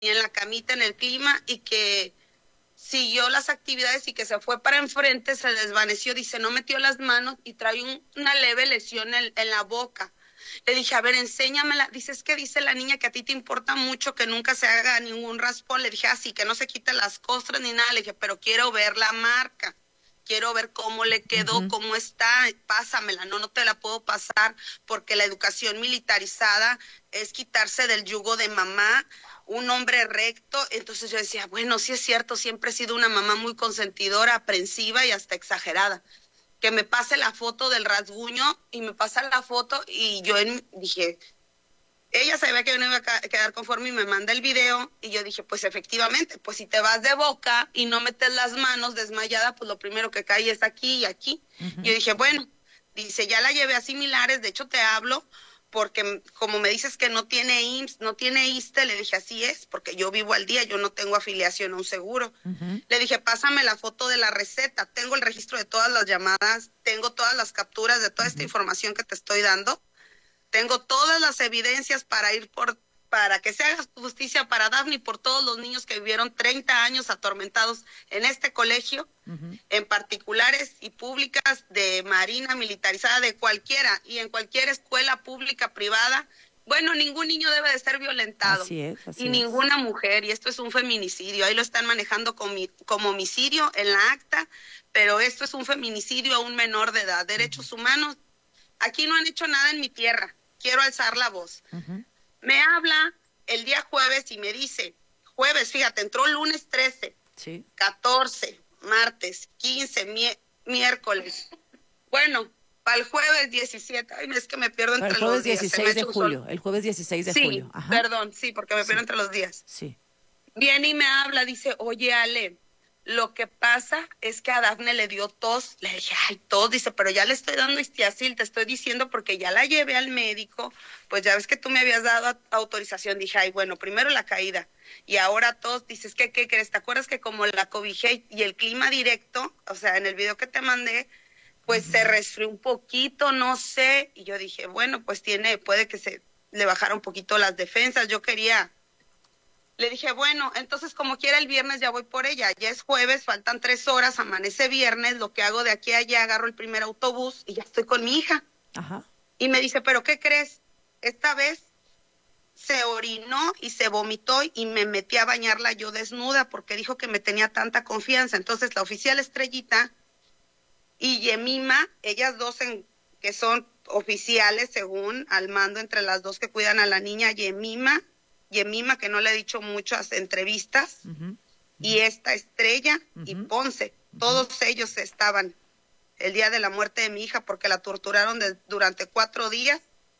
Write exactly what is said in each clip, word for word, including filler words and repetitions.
en la camita en el clima y que siguió las actividades y que se fue para enfrente, se desvaneció, dice, no metió las manos y trae un, una leve lesión en, en la boca. Le dije, a ver, enséñamela. Dice, es que dice la niña que a ti te importa mucho que nunca se haga ningún raspón. Le dije, así, ah, que no se quite las costras ni nada. Le dije, pero quiero ver la marca. Quiero ver cómo le quedó, uh-huh. cómo está, pásamela. No, no te la puedo pasar porque la educación militarizada es quitarse del yugo de mamá, un hombre recto. Entonces yo decía, bueno, sí es cierto, siempre he sido una mamá muy consentidora, aprensiva y hasta exagerada. Que me pase la foto del rasguño y me pasa la foto y yo en, dije, ella sabía que yo no iba a quedar conforme y me manda el video y yo dije, pues efectivamente, pues si te vas de boca y no metes las manos desmayada, pues lo primero que cae es aquí y aquí. Uh-huh. Yo dije, bueno, dice, ya la llevé a similares, de hecho te hablo porque como me dices que no tiene I M S S, no tiene I S S S T E, le dije, así es, porque yo vivo al día, yo no tengo afiliación a un seguro. Uh-huh. Le dije, pásame la foto de la receta, tengo el registro de todas las llamadas, tengo todas las capturas de toda uh-huh. esta información que te estoy dando, tengo todas las evidencias para ir por, para que se haga justicia para Dafne y por todos los niños que vivieron treinta años atormentados en este colegio, uh-huh. en particulares y públicas, de marina militarizada, de cualquiera, y en cualquier escuela pública, privada. Bueno, ningún niño debe de ser violentado. Así es, así y es. Ninguna mujer, y esto es un feminicidio. Ahí lo están manejando como, como homicidio en la acta, pero esto es un feminicidio a un menor de edad. Derechos uh-huh. humanos, aquí no han hecho nada en mi tierra. Quiero alzar la voz. Uh-huh. Me habla el día jueves y me dice, jueves, fíjate, entró lunes trece, sí. catorce, martes, quince, mi- miércoles. Bueno, para el jueves diecisiete, ay, es que me pierdo entre los días. El jueves dieciséis de julio, el jueves dieciséis de sí, julio. Ajá. Perdón, sí, porque me pierdo sí. entre los días. Sí. Viene y me habla, dice, oye, Ale, lo que pasa es que a Dafne le dio tos. Le dije, ay, tos, dice, pero ya le estoy dando Histiazil, te estoy diciendo porque ya la llevé al médico, pues ya ves que tú me habías dado autorización. Dije, ay, bueno, primero la caída y ahora tos. Dices, ¿qué, qué crees? ¿Te acuerdas que como la cobijé y el clima directo, o sea, en el video que te mandé, pues uh-huh. se resfrió un poquito, no sé? Y yo dije, bueno, pues tiene, puede que se le bajara un poquito las defensas. Yo quería... Le dije, bueno, entonces como quiera el viernes ya voy por ella. Ya es jueves, faltan tres horas, amanece viernes, lo que hago de aquí a allá, agarro el primer autobús y ya estoy con mi hija. Ajá. Y me dice, ¿pero qué crees? Esta vez se orinó y se vomitó y me metí a bañarla yo desnuda porque dijo que me tenía tanta confianza. Entonces la oficial Estrellita y Yemima, ellas dos en, que son oficiales según al mando entre las dos que cuidan a la niña, Yemima, Yemima, que no le he dicho muchas entrevistas, uh-huh. Uh-huh. y esta Estrella uh-huh. y Ponce, uh-huh. todos ellos estaban el día de la muerte de mi hija porque la torturaron de, durante cuatro días,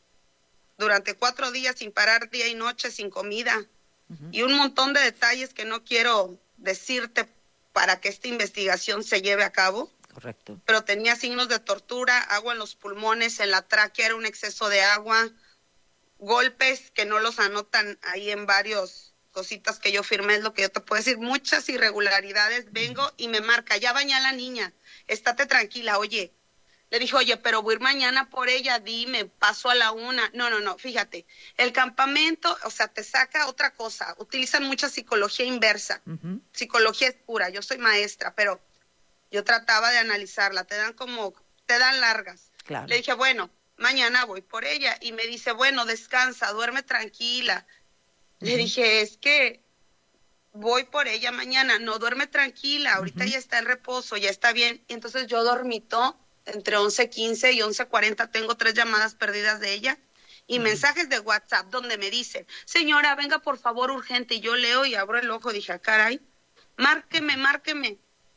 durante cuatro días sin parar día y noche, sin comida, uh-huh. y un montón de detalles que no quiero decirte para que esta investigación se lleve a cabo. Correcto. Pero tenía signos de tortura, agua en los pulmones, en la tráquea era un exceso de agua, golpes que no los anotan ahí en varios cositas que yo firmé, es lo que yo te puedo decir, muchas irregularidades. Vengo y me marca, ya bañé a la niña, estate tranquila. Oye, le dije, oye, pero voy a ir mañana por ella, dime, paso a la una. No, no, no, fíjate, el campamento, o sea, te saca otra cosa, utilizan mucha psicología inversa, uh-huh. psicología es pura, yo soy maestra, pero yo trataba de analizarla, te dan como, te dan largas. Claro. Le dije, bueno, mañana voy por ella. Y me dice, bueno, descansa, duerme tranquila. Uh-huh. Le dije, es que voy por ella mañana. No, duerme tranquila, ahorita uh-huh. ya está en reposo, ya está bien. Y entonces yo dormito entre once quince y once cuarenta, tengo tres llamadas perdidas de ella y uh-huh. mensajes de WhatsApp donde me dice, señora, venga por favor urgente. Y yo leo y abro el ojo, dije, ah, caray, márqueme, márqueme.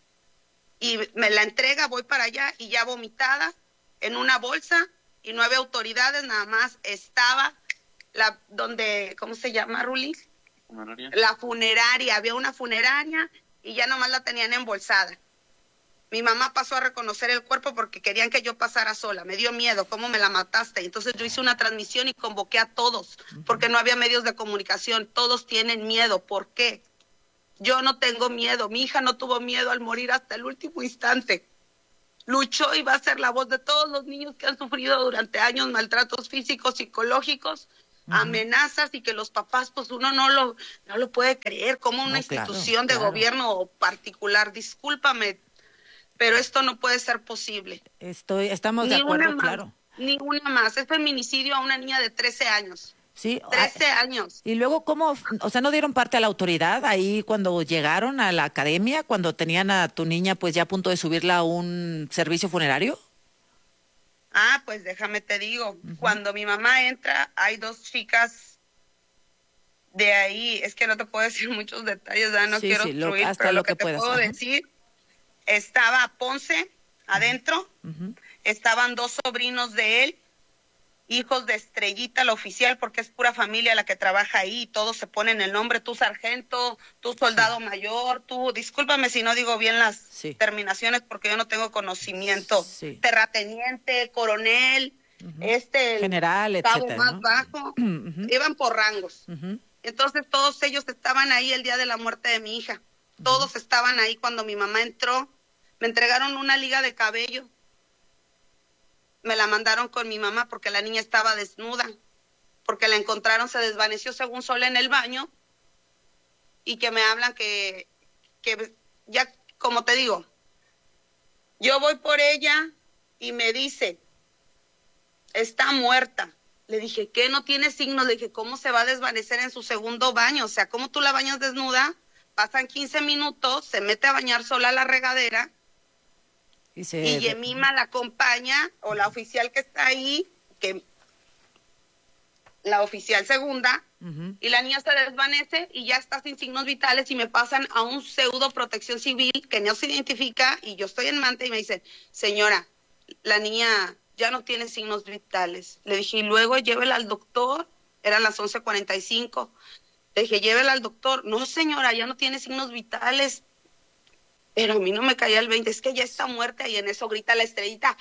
Y me la entrega, voy para allá y ya vomitada en una bolsa. Y nueve autoridades, nada más estaba la donde, ¿cómo se llama, Ruli? ¿Funeraria? La funeraria, había una funeraria y ya nomás la tenían embolsada. Mi mamá pasó a reconocer el cuerpo porque querían que yo pasara sola, me dio miedo, ¿cómo me la mataste? Entonces yo hice una transmisión y convoqué a todos, porque no había medios de comunicación, todos tienen miedo, ¿por qué? Yo no tengo miedo, mi hija no tuvo miedo al morir hasta el último instante. Luchó y va a ser la voz de todos los niños que han sufrido durante años maltratos físicos, psicológicos, uh-huh. amenazas y que los papás, pues uno no lo, no lo puede creer, como una no, institución claro, de claro. gobierno particular, discúlpame, pero esto no puede ser posible. Estoy, estamos de acuerdo, más, claro. Ni una más, es feminicidio a una niña de trece años. Sí, trece años. Y luego, ¿cómo? O sea, ¿no dieron parte a la autoridad ahí cuando llegaron a la academia, cuando tenían a tu niña pues ya a punto de subirla a un servicio funerario? Ah, pues déjame te digo, uh-huh. cuando mi mamá entra, hay dos chicas de ahí, es que no te puedo decir muchos detalles, ¿verdad? No sí, quiero sí, obstruir, lo, pero lo, lo que, que te puedo ajá. decir, estaba Ponce adentro, uh-huh. estaban dos sobrinos de él, hijos de Estrellita, la oficial, porque es pura familia la que trabaja ahí, todos se ponen el nombre, tú sargento, tú soldado sí. mayor, tú, discúlpame si no digo bien las sí. terminaciones porque yo no tengo conocimiento, sí. terrateniente, coronel, uh-huh. este, general, cabo etcétera, más ¿no? bajo, uh-huh. iban por rangos. Uh-huh. Entonces todos ellos estaban ahí el día de la muerte de mi hija, uh-huh. todos estaban ahí cuando mi mamá entró, me entregaron una liga de cabello, me la mandaron con mi mamá porque la niña estaba desnuda, porque la encontraron, se desvaneció según sola en el baño, y que me hablan que, que ya, como te digo, yo voy por ella y me dice, está muerta. Le dije, ¿qué? No tiene signos. Le dije, ¿cómo se va a desvanecer en su segundo baño? O sea, ¿cómo tú la bañas desnuda? Pasan quince minutos, se mete a bañar sola a la regadera, Y, se... y Yemima la acompaña, o la oficial que está ahí, que la oficial segunda, uh-huh. y la niña se desvanece y ya está sin signos vitales y me pasan a un pseudo protección civil que no se identifica y yo estoy en Manta y me dicen, señora, la niña ya no tiene signos vitales. Le dije, y luego llévela al doctor, eran las once cuarenta y cinco. Le dije, llévela al doctor. No, señora, ya no tiene signos vitales. Pero a mí no me caía el veinte, es que ya está muerta, y en eso grita la Estrellita,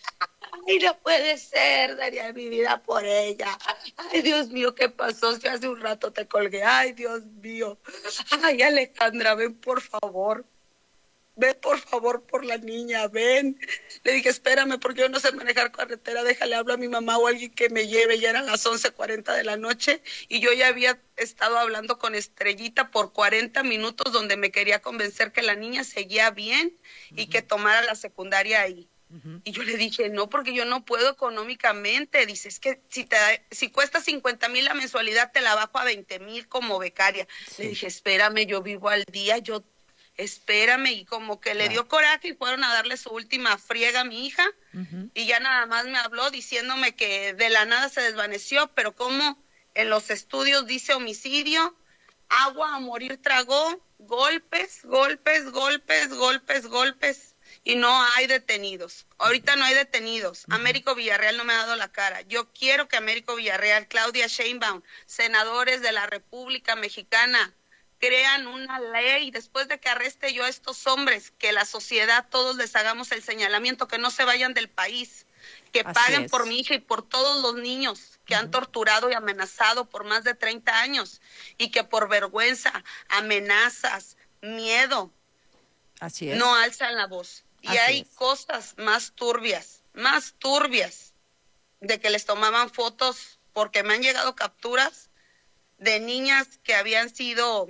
ay, no puede ser, daría mi vida por ella. Ay, Dios mío, ¿qué pasó? Si hace un rato te colgué, ay, Dios mío. Ay, Alejandra, ven por favor, ven por favor por la niña, ven. Le dije, espérame, porque yo no sé manejar carretera, déjale, hablo a mi mamá o a alguien que me lleve. Ya eran las once cuarenta de la noche y yo ya había estado hablando con Estrellita por cuarenta minutos donde me quería convencer que la niña seguía bien uh-huh. y que tomara la secundaria ahí. Uh-huh. Y yo le dije, no, porque yo no puedo económicamente. Dice, es que si, te, si cuesta cincuenta mil la mensualidad, te la bajo a veinte mil como becaria. Sí. Le dije, espérame, yo vivo al día, yo espérame, y como que le dio coraje y fueron a darle su última friega a mi hija, uh-huh. y ya nada más me habló diciéndome que de la nada se desvaneció, pero como en los estudios dice homicidio, agua a morir tragó, golpes, golpes, golpes, golpes, golpes, y no hay detenidos. Ahorita no hay detenidos. Uh-huh. Américo Villarreal no me ha dado la cara. Yo quiero que Américo Villarreal, Claudia Sheinbaum, senadores de la República Mexicana, crean una ley después de que arreste yo a estos hombres, que la sociedad todos les hagamos el señalamiento, que no se vayan del país, que Así paguen es. por mi hija y por todos los niños que uh-huh. han torturado y amenazado por más de treinta años, y que por vergüenza, amenazas, miedo, Así es. no alzan la voz. Y Así hay es. cosas más turbias, más turbias, de que les tomaban fotos, porque me han llegado capturas de niñas que habían sido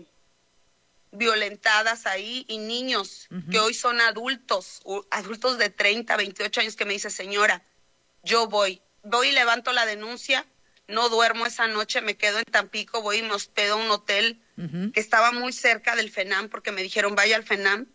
violentadas ahí, y niños uh-huh. que hoy son adultos, adultos de treinta, veintiocho años, que me dice, señora, yo voy, voy y levanto la denuncia, no duermo esa noche, me quedo en Tampico, voy y me hospedo a un hotel uh-huh. que estaba muy cerca del FENAM, porque me dijeron, vaya al FENAM,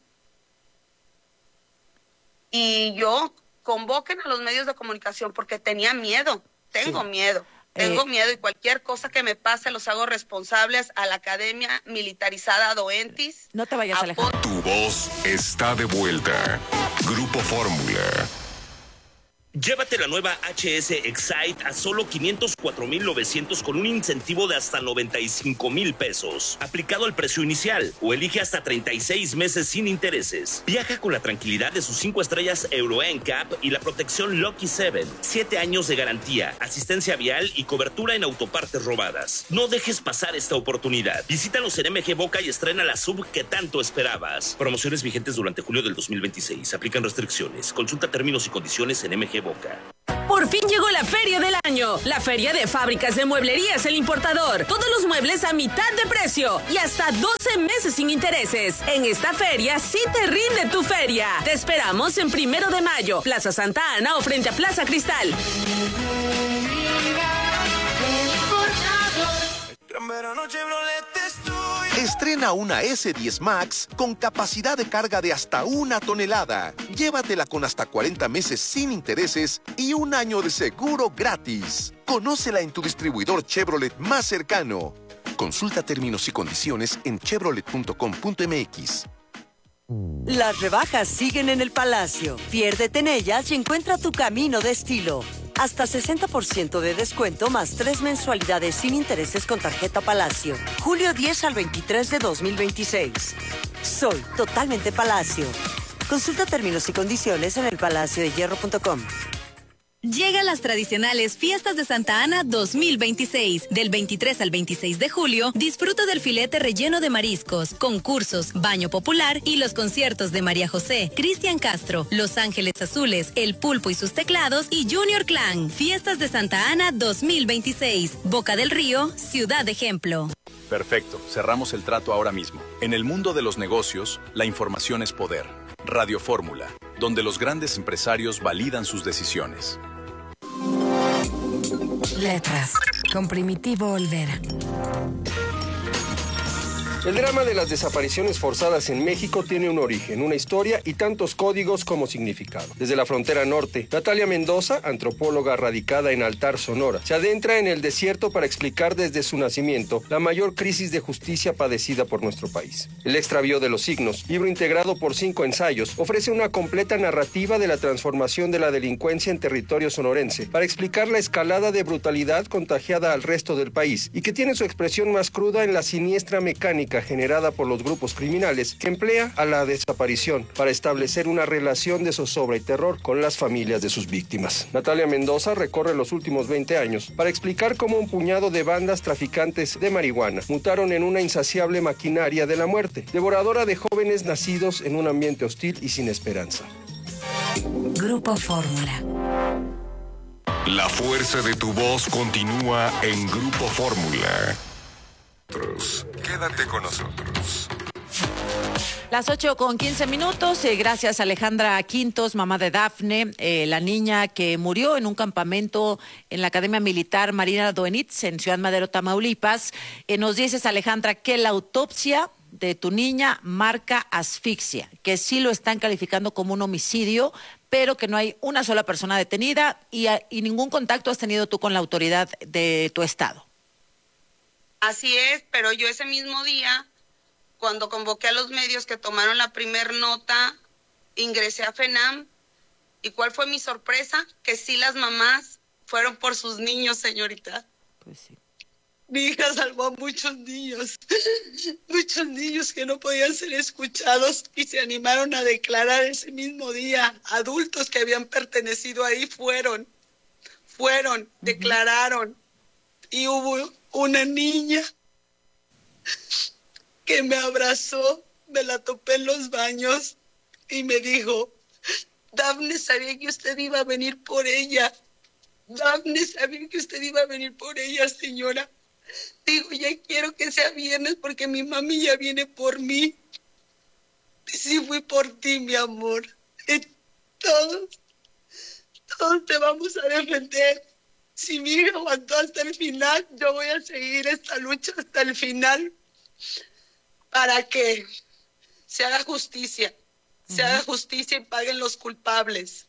y yo, convoquen a los medios de comunicación, porque tenía miedo, tengo sí. miedo. Tengo eh, miedo, y cualquier cosa que me pase los hago responsables a la Academia Militarizada Doentis. No te vayas a alejar. Tu voz está de vuelta. Grupo Fórmula. Llévate la nueva H S Excite a solo quinientos cuatro mil novecientos con un incentivo de hasta noventa y cinco mil pesos, aplicado al precio inicial, o elige hasta treinta y seis meses sin intereses. Viaja con la tranquilidad de sus cinco estrellas Euro N C A P y la protección Lucky siete, siete años de garantía, asistencia vial y cobertura en autopartes robadas. No dejes pasar esta oportunidad. Visítanos en M G Boca y estrena la sub que tanto esperabas. Promociones vigentes durante julio del dos mil veintiséis. Aplican restricciones. Consulta términos y condiciones en M G Boca. Por Por fin llegó la feria del año, la feria de fábricas de mueblerías El Importador. Todos los muebles a mitad de precio y hasta doce meses sin intereses. En esta feria sí te rinde tu feria. Te esperamos en Primero de Mayo, Plaza Santa Ana o frente a Plaza Cristal. Estrena una ese diez Max con capacidad de carga de hasta una tonelada. Llévatela con hasta cuarenta meses sin intereses y un año de seguro gratis. Conócela en tu distribuidor Chevrolet más cercano. Consulta términos y condiciones en chevrolet punto com punto m x. Las rebajas siguen en el Palacio. Piérdete en ellas y encuentra tu camino de estilo. Hasta sesenta por ciento de descuento más tres mensualidades sin intereses con tarjeta Palacio. julio diez al veintitrés de dos mil veintiséis. Soy totalmente Palacio. Consulta términos y condiciones en el palacio de hierro punto com. Llegan las tradicionales Fiestas de Santa Ana dos mil veintiséis. Del veintitrés al veintiséis de julio, disfruta del filete relleno de mariscos, concursos, baño popular y los conciertos de María José, Cristian Castro, Los Ángeles Azules, El Pulpo y sus teclados y Junior Clan. Fiestas de Santa Ana dos mil veintiséis. Boca del Río, Ciudad Ejemplo. Perfecto, cerramos el trato ahora mismo. En el mundo de los negocios, la información es poder. Radio Fórmula, donde los grandes empresarios validan sus decisiones. Letras, con Primitivo Olvera. El drama de las desapariciones forzadas en México tiene un origen, una historia y tantos códigos como significado. Desde la frontera norte, Natalia Mendoza, antropóloga radicada en Altar, Sonora, se adentra en el desierto para explicar desde su nacimiento la mayor crisis de justicia padecida por nuestro país. El extravío de los signos, libro integrado por cinco ensayos, ofrece una completa narrativa de la transformación de la delincuencia en territorio sonorense para explicar la escalada de brutalidad contagiada al resto del país y que tiene su expresión más cruda en la siniestra mecánica generada por los grupos criminales que emplea a la desaparición para establecer una relación de zozobra y terror con las familias de sus víctimas. Natalia Mendoza recorre los últimos veinte años para explicar cómo un puñado de bandas traficantes de marihuana mutaron en una insaciable maquinaria de la muerte, devoradora de jóvenes nacidos en un ambiente hostil y sin esperanza. Grupo Fórmula. La fuerza de tu voz continúa en Grupo Fórmula. Quédate con nosotros. Las ocho con quince minutos. Eh, gracias Alejandra Quintos, mamá de Dafne, eh, la niña que murió en un campamento en la Academia Militar Marina Doenitz en Ciudad Madero, Tamaulipas. Eh, nos dices, Alejandra, que la autopsia de tu niña marca asfixia, que sí lo están calificando como un homicidio, pero que no hay una sola persona detenida y, y ningún contacto has tenido tú con la autoridad de tu estado. Así es, pero yo ese mismo día, cuando convoqué a los medios que tomaron la primer nota, ingresé a FENAM. ¿Y cuál fue mi sorpresa? Que sí, las mamás fueron por sus niños, señorita. Pues sí. Mi hija salvó a muchos niños, muchos niños que no podían ser escuchados y se animaron a declarar ese mismo día. Adultos que habían pertenecido ahí fueron, fueron, uh-huh. declararon. Y hubo una niña que me abrazó, me la topé en los baños y me dijo, Dafne, sabía que usted iba a venir por ella. Dafne, sabía que usted iba a venir por ella, señora. Digo, ya quiero que sea viernes porque mi mami ya viene por mí. Sí fui por ti, mi amor. Y todos, todos te vamos a defender. Si mi hija aguantó hasta el final, yo voy a seguir esta lucha hasta el final para que se haga justicia, uh-huh. se haga justicia y paguen los culpables.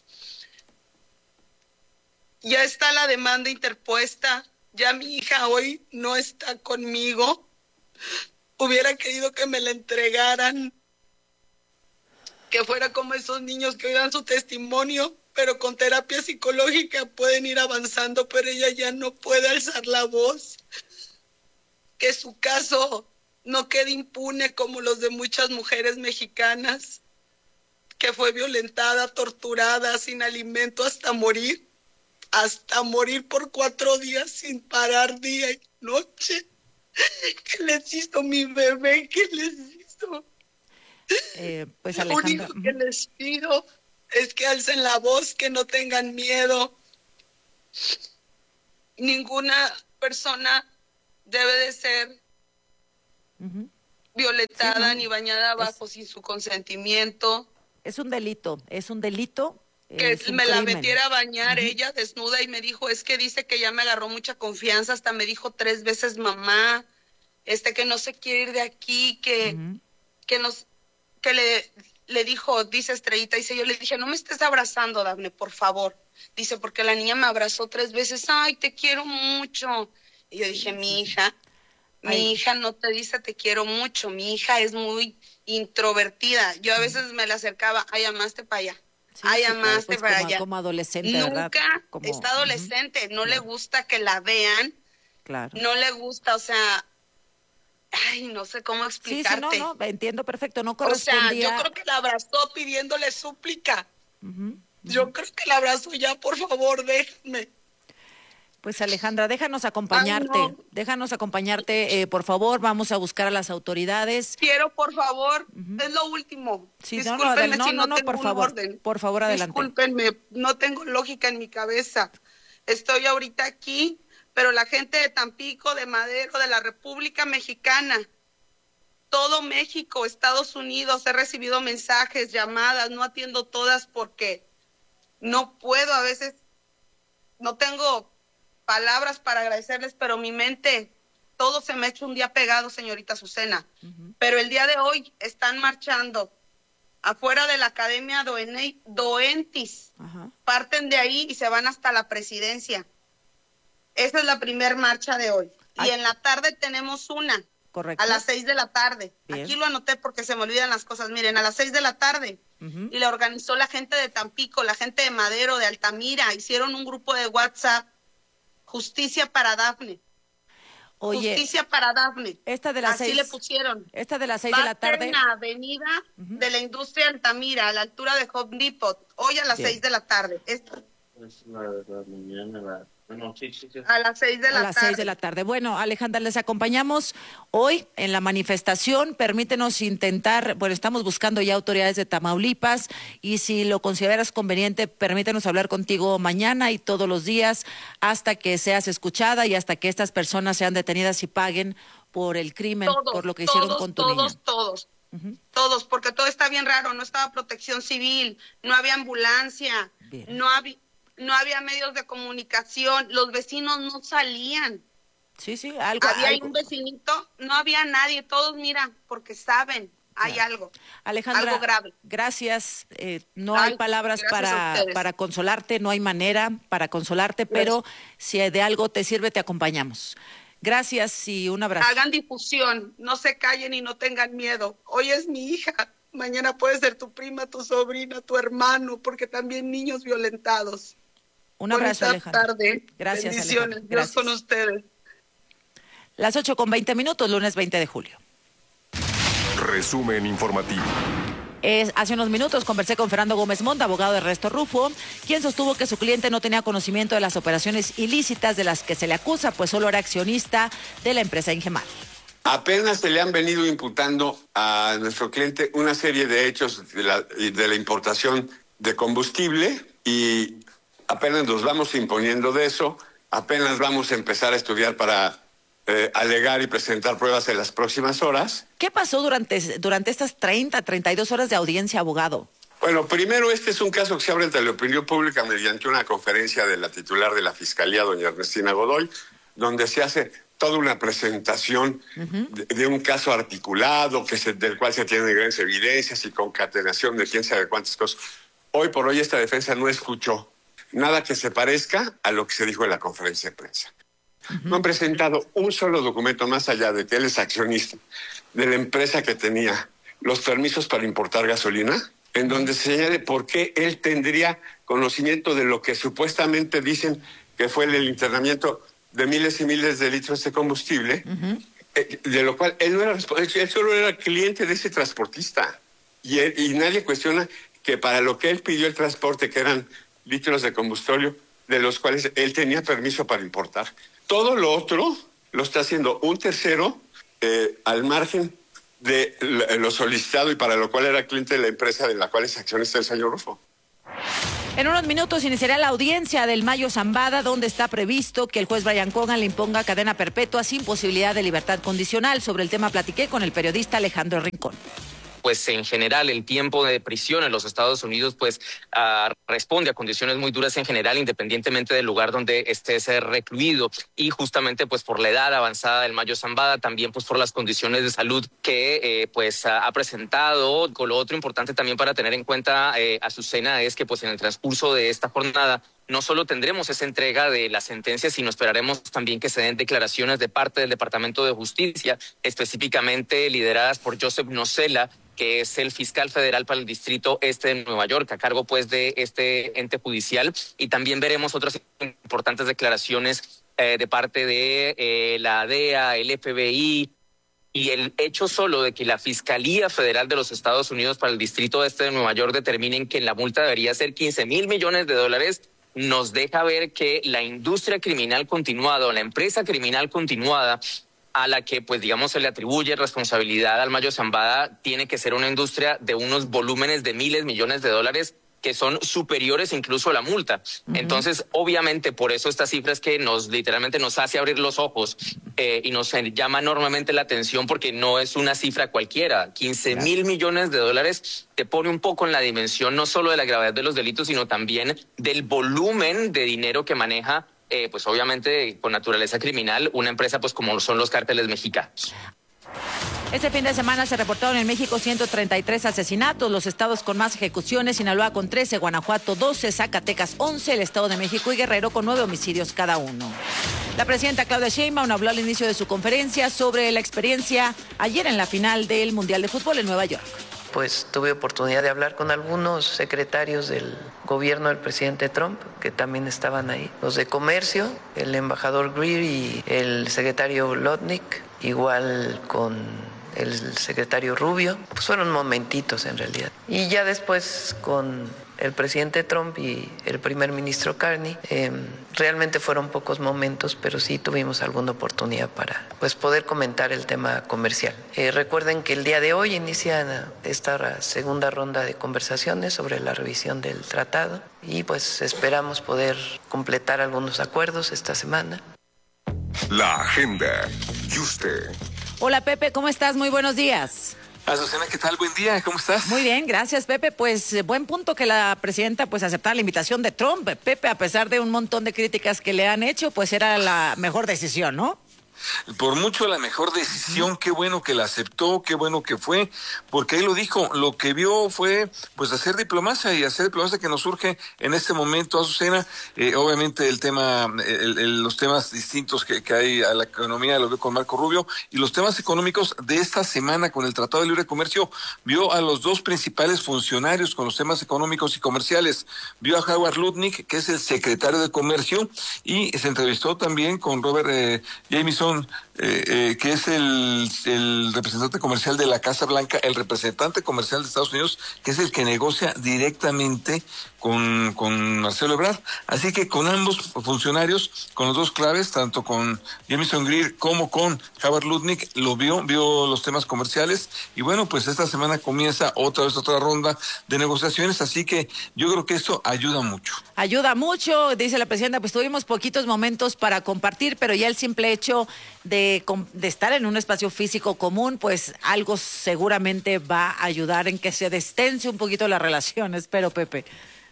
Ya está la demanda interpuesta, ya mi hija hoy no está conmigo. Hubiera querido que me la entregaran, que fuera como esos niños que oigan su testimonio, pero con terapia psicológica pueden ir avanzando, pero ella ya no puede alzar la voz. Que su caso no quede impune como los de muchas mujeres mexicanas, que fue violentada, torturada, sin alimento hasta morir, hasta morir por cuatro días sin parar día y noche. ¿Qué les hizo mi bebé? ¿Qué les hizo? Eh, pues Lo Alejandra... único que les pido es que alcen la voz, que no tengan miedo, ninguna persona debe de ser uh-huh. violentada sí, ¿no? ni bañada abajo es, sin su consentimiento. Es un delito, es un delito. Que me crimen. La metiera a bañar uh-huh. ella desnuda y me dijo, es que dice que ya me agarró mucha confianza, hasta me dijo tres veces mamá, este que no se quiere ir de aquí, que, uh-huh. que nos, que le, le dijo, dice Estrellita, dice, yo le dije, no me estés abrazando, Dafne, por favor. Dice, porque la niña me abrazó tres veces, ay, te quiero mucho. Y yo dije, mi hija, mi ay. hija no te dice te quiero mucho, mi hija es muy introvertida. Yo a veces me la acercaba, ay, amaste para allá. Sí, ay, sí, amaste pues para como, allá. Como adolescente, Nunca ¿verdad? Como, está adolescente, uh-huh. no claro. le gusta que la vean, claro. no le gusta, o sea, ay, no sé cómo explicarte. Sí, sí, no, no, entiendo perfecto, no correspondía. O sea, yo creo que la abrazó pidiéndole súplica. Uh-huh, uh-huh. Yo creo que la abrazó ya, por favor, déjame. Pues Alejandra, déjanos acompañarte, Ay, no. déjanos acompañarte, eh, por favor, vamos a buscar a las autoridades. Quiero, por favor, uh-huh. es lo último. Sí, Discúlpenme no, no, si no, no, no, tengo por favor, orden. por favor, adelante. Discúlpenme, no tengo lógica en mi cabeza. Estoy ahorita aquí, pero la gente de Tampico, de Madero, de la República Mexicana, todo México, Estados Unidos, he recibido mensajes, llamadas, no atiendo todas porque no puedo, a veces no tengo palabras para agradecerles, pero mi mente, todo se me ha hecho un día pegado, señorita Azucena. Uh-huh. Pero el día de hoy están marchando afuera de la Academia Doene, Doentis. Uh-huh. Parten de ahí y se van hasta la presidencia. Esa es la primer marcha de hoy. Ay. Y en la tarde tenemos una. Correcto. A las seis de la tarde. Bien. Aquí lo anoté porque se me olvidan las cosas. Miren, a las seis de la tarde. Uh-huh. Y la organizó la gente de Tampico, la gente de Madero, de Altamira. Hicieron un grupo de WhatsApp. Justicia para Dafne. Oye, Justicia para Dafne. Esta de las Así seis, le pusieron. Esta de las seis Va de la tarde. En la avenida uh-huh. de la industria Altamira, a la altura de Home Depot. Hoy a las Bien. seis de la tarde. Esta. Es la, la mañana, la... Bueno, sí, sí, sí. A las seis de la tarde. A las seis de la tarde. Bueno, Alejandra, les acompañamos hoy en la manifestación. Permítenos intentar, bueno, estamos buscando ya autoridades de Tamaulipas y si lo consideras conveniente, permítenos hablar contigo mañana y todos los días hasta que seas escuchada y hasta que estas personas sean detenidas y paguen por el crimen, todos, por lo que hicieron todos, con tu todos, niña. Todos, todos. Uh-huh. Todos, porque todo está bien raro. No estaba protección civil, no había ambulancia, bien. no había... No había medios de comunicación, los vecinos no salían. Sí, sí, algo. Había algo. un vecinito, no había nadie, todos miran, porque saben, hay claro. algo. Alejandra, algo grave. Gracias. Eh, no Ay, hay palabras para, para consolarte, no hay manera para consolarte, gracias. Pero si de algo te sirve, te acompañamos. Gracias y un abrazo. Hagan difusión, no se callen y no tengan miedo. Hoy es mi hija. Mañana puede ser tu prima, tu sobrina, tu hermano, porque también niños violentados. Un abrazo, Alejandra. Tarde. Gracias, Bendiciones. Alejandra. Gracias. Dios con ustedes. Las ocho con veinte minutos, lunes veinte de julio. Resumen informativo. Es, hace unos minutos conversé con Fernando Gómez Montt, abogado de Ernesto Rufo, quien sostuvo que su cliente no tenía conocimiento de las operaciones ilícitas de las que se le acusa, pues solo era accionista de la empresa Ingemar. Apenas se le han venido imputando a nuestro cliente una serie de hechos de la, de la importación de combustible y apenas nos vamos imponiendo de eso, apenas vamos a empezar a estudiar para eh, alegar y presentar pruebas en las próximas horas. ¿Qué pasó durante, durante estas treinta, treinta y dos horas de audiencia, abogado? Bueno, primero este es un caso que se abre ante la opinión pública mediante una conferencia de la titular de la Fiscalía, doña Ernestina Godoy, donde se hace toda una presentación uh-huh. de, de un caso articulado que se, del cual se tienen grandes evidencias y concatenación de quién sabe cuántas cosas. Hoy por hoy esta defensa no escuchó nada que se parezca a lo que se dijo en la conferencia de prensa. Uh-huh. No han presentado un solo documento más allá de que él es accionista de la empresa que tenía los permisos para importar gasolina, en donde se señale por qué él tendría conocimiento de lo que supuestamente dicen que fue el internamiento de miles y miles de litros de combustible, uh-huh. eh, de lo cual él no era responsable, él solo era cliente de ese transportista. Y, él, y nadie cuestiona que para lo que él pidió el transporte, que eran litros de combustible, de los cuales él tenía permiso para importar. Todo lo otro lo está haciendo un tercero eh, al margen de lo solicitado y para lo cual era cliente de la empresa de la cual es accionista el señor Rufo. En unos minutos iniciará la audiencia del Mayo Zambada, donde está previsto que el juez Brian Cogan le imponga cadena perpetua sin posibilidad de libertad condicional. Sobre el tema platiqué con el periodista Alejandro Rincón. Pues en general el tiempo de prisión en los Estados Unidos pues uh, responde a condiciones muy duras en general, independientemente del lugar donde estés recluido, y justamente pues por la edad avanzada del Mayo Zambada, también pues por las condiciones de salud que eh, pues uh, ha presentado. Con lo otro importante también para tener en cuenta, eh, Azucena, es que pues en el transcurso de esta jornada no solo tendremos esa entrega de la sentencia, sino esperaremos también que se den declaraciones de parte del Departamento de Justicia, específicamente lideradas por Joseph Nocella, que es el fiscal federal para el Distrito Este de Nueva York, a cargo pues de este ente judicial. Y también veremos otras importantes declaraciones eh, de parte de eh, la D E A, el F B I, y el hecho solo de que la Fiscalía Federal de los Estados Unidos para el Distrito Este de Nueva York determinen que la multa debería ser quince mil millones de dólares, nos deja ver que la industria criminal continuada o la empresa criminal continuada a la que, pues digamos, se le atribuye responsabilidad al Mayo Zambada, tiene que ser una industria de unos volúmenes de miles, millones de dólares que son superiores incluso a la multa. Uh-huh. Entonces, obviamente, por eso estas cifras que nos literalmente nos hace abrir los ojos eh, y nos llama enormemente la atención, porque no es una cifra cualquiera. quince mil millones de dólares te pone un poco en la dimensión no solo de la gravedad de los delitos, sino también del volumen de dinero que maneja, eh, pues obviamente con naturaleza criminal, una empresa pues como son los cárteles mexicanos. Este fin de semana se reportaron en México ciento treinta y tres asesinatos. Los estados con más ejecuciones: Sinaloa con trece, Guanajuato doce, Zacatecas once, el Estado de México y Guerrero con nueve homicidios cada uno. La presidenta Claudia Sheinbaum habló al inicio de su conferencia sobre la experiencia ayer en la final del Mundial de Fútbol en Nueva York. Pues tuve oportunidad de hablar con algunos secretarios del gobierno del presidente Trump, que también estaban ahí. Los de Comercio, el embajador Greer y el secretario Lotnick, igual con el secretario Rubio. Pues fueron momentitos en realidad. Y ya después con el presidente Trump y el primer ministro Carney, eh, realmente fueron pocos momentos, pero sí tuvimos alguna oportunidad para pues, poder comentar el tema comercial. Eh, recuerden que el día de hoy inicia esta segunda ronda de conversaciones sobre la revisión del tratado y pues esperamos poder completar algunos acuerdos esta semana. La agenda. ¿Y usted? Hola Pepe, ¿cómo estás? Muy buenos días. Azucena, ¿qué tal? Buen día, ¿cómo estás? Muy bien, gracias Pepe. Pues eh, buen punto que la presidenta pues aceptara la invitación de Trump. Pepe, a pesar de un montón de críticas que le han hecho, pues era la mejor decisión, ¿no? Por mucho la mejor decisión, qué bueno que la aceptó, qué bueno que fue, porque ahí lo dijo, lo que vio fue pues hacer diplomacia y hacer diplomacia que nos surge en este momento, Azucena. Eh, obviamente el tema, el, el, los temas distintos que, que hay a la economía lo vio con Marco Rubio, y los temas económicos de esta semana con el Tratado de Libre Comercio, vio a los dos principales funcionarios con los temas económicos y comerciales. Vio a Howard Lutnick, que es el secretario de Comercio, y se entrevistó también con Robert eh, Jameson, Eh, eh, que es el, el representante comercial de la Casa Blanca, el representante comercial de Estados Unidos, que es el que negocia directamente con, con Marcelo Ebrard. Así que con ambos funcionarios, con los dos claves, tanto con Jameson Greer como con Howard Lutnick, lo vio, vio los temas comerciales, y bueno, pues esta semana comienza otra vez otra ronda de negociaciones, así que yo creo que esto ayuda mucho. Ayuda mucho, dice la presidenta, pues tuvimos poquitos momentos para compartir, pero ya el simple hecho de, de estar en un espacio físico común, pues algo seguramente va a ayudar en que se destense un poquito la relación, espero, Pepe.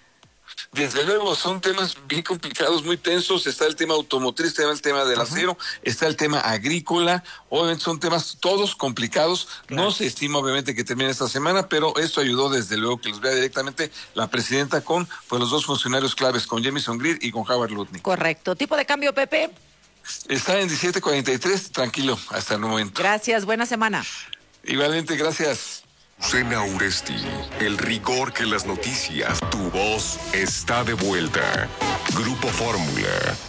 Desde luego, son temas bien complicados, muy tensos. Está el tema automotriz, está el tema del acero, uh-huh. está el tema agrícola. Obviamente son temas todos complicados. Claro. No se estima obviamente que termine esta semana, pero esto ayudó desde luego que los vea directamente la presidenta con pues los dos funcionarios claves, con Jameson Greer y con Howard Lutnick. Correcto. ¿Tipo de cambio, Pepe? Está en diecisiete cuarenta y tres, tranquilo hasta el momento. Gracias, buena semana. Igualmente, gracias. Azucena Uresti, el rigor que las noticias, tu voz está de vuelta. Grupo Fórmula.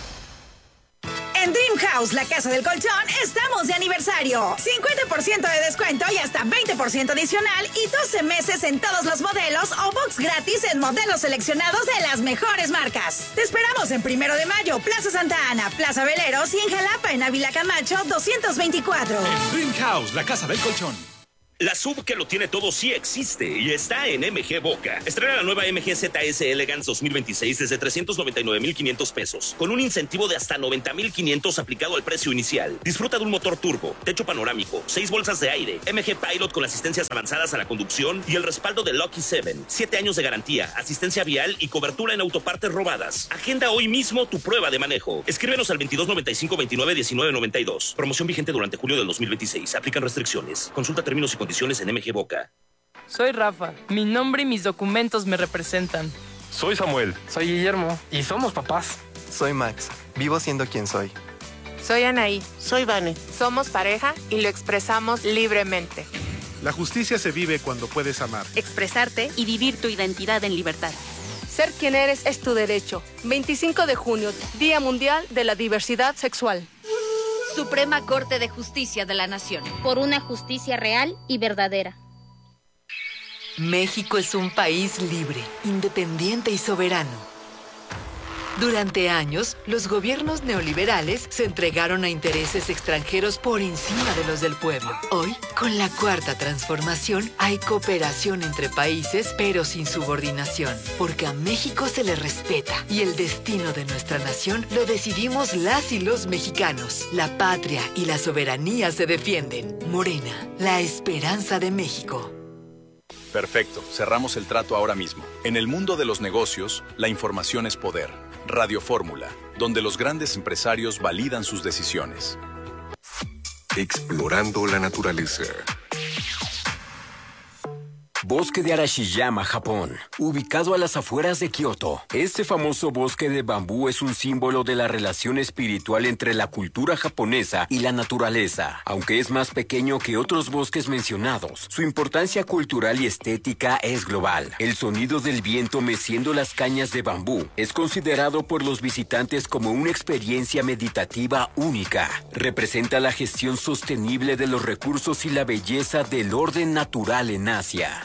En Dream House, la casa del colchón, estamos de aniversario. cincuenta por ciento de descuento y hasta veinte por ciento adicional y doce meses en todos los modelos o box gratis en modelos seleccionados de las mejores marcas. Te esperamos en Primero de Mayo, Plaza Santa Ana, Plaza Veleros y en Jalapa, en Ávila Camacho, doscientos veinticuatro. En Dream House, la casa del colchón. La S U V que lo tiene todo sí existe y está en M G Boca. Estrena la nueva M G Z S Elegance dos mil veintiséis desde trescientos noventa y nueve mil quinientos pesos, con un incentivo de hasta noventa mil quinientos aplicado al precio inicial. Disfruta de un motor turbo, techo panorámico, seis bolsas de aire, M G Pilot con asistencias avanzadas a la conducción y el respaldo de Lucky siete. Siete años de garantía, asistencia vial y cobertura en autopartes robadas. Agenda hoy mismo tu prueba de manejo. Escríbenos al veintidós noventa y cinco veintinueve diecinueve noventa y dos. Promoción vigente durante julio del dos mil veintiséis. Aplican restricciones. Consulta términos y condiciones en M G Boca. Soy Rafa. Mi nombre y mis documentos me representan. Soy Samuel. Soy Guillermo. Y somos papás. Soy Max. Vivo siendo quien soy. Soy Anaí. Soy Vane. Somos pareja y lo expresamos libremente. La justicia se vive cuando puedes amar, expresarte y vivir tu identidad en libertad. Ser quien eres es tu derecho. veinticinco de junio, Día Mundial de la Diversidad Sexual. Suprema Corte de Justicia de la Nación. Por una justicia real y verdadera. México es un país libre, independiente y soberano. Durante años, los gobiernos neoliberales se entregaron a intereses extranjeros por encima de los del pueblo. Hoy, con la Cuarta Transformación, hay cooperación entre países, pero sin subordinación, porque a México se le respeta y el destino de nuestra nación lo decidimos las y los mexicanos. La patria y la soberanía se defienden. Morena, la esperanza de México. Perfecto, cerramos el trato ahora mismo. En el mundo de los negocios, la información es poder. Radio Fórmula, donde los grandes empresarios validan sus decisiones. Explorando la naturaleza. Bosque de Arashiyama, Japón, ubicado a las afueras de Kioto. Este famoso bosque de bambú es un símbolo de la relación espiritual entre la cultura japonesa y la naturaleza. Aunque es más pequeño que otros bosques mencionados, su importancia cultural y estética es global. El sonido del viento meciendo las cañas de bambú es considerado por los visitantes como una experiencia meditativa única. Representa la gestión sostenible de los recursos y la belleza del orden natural en Asia.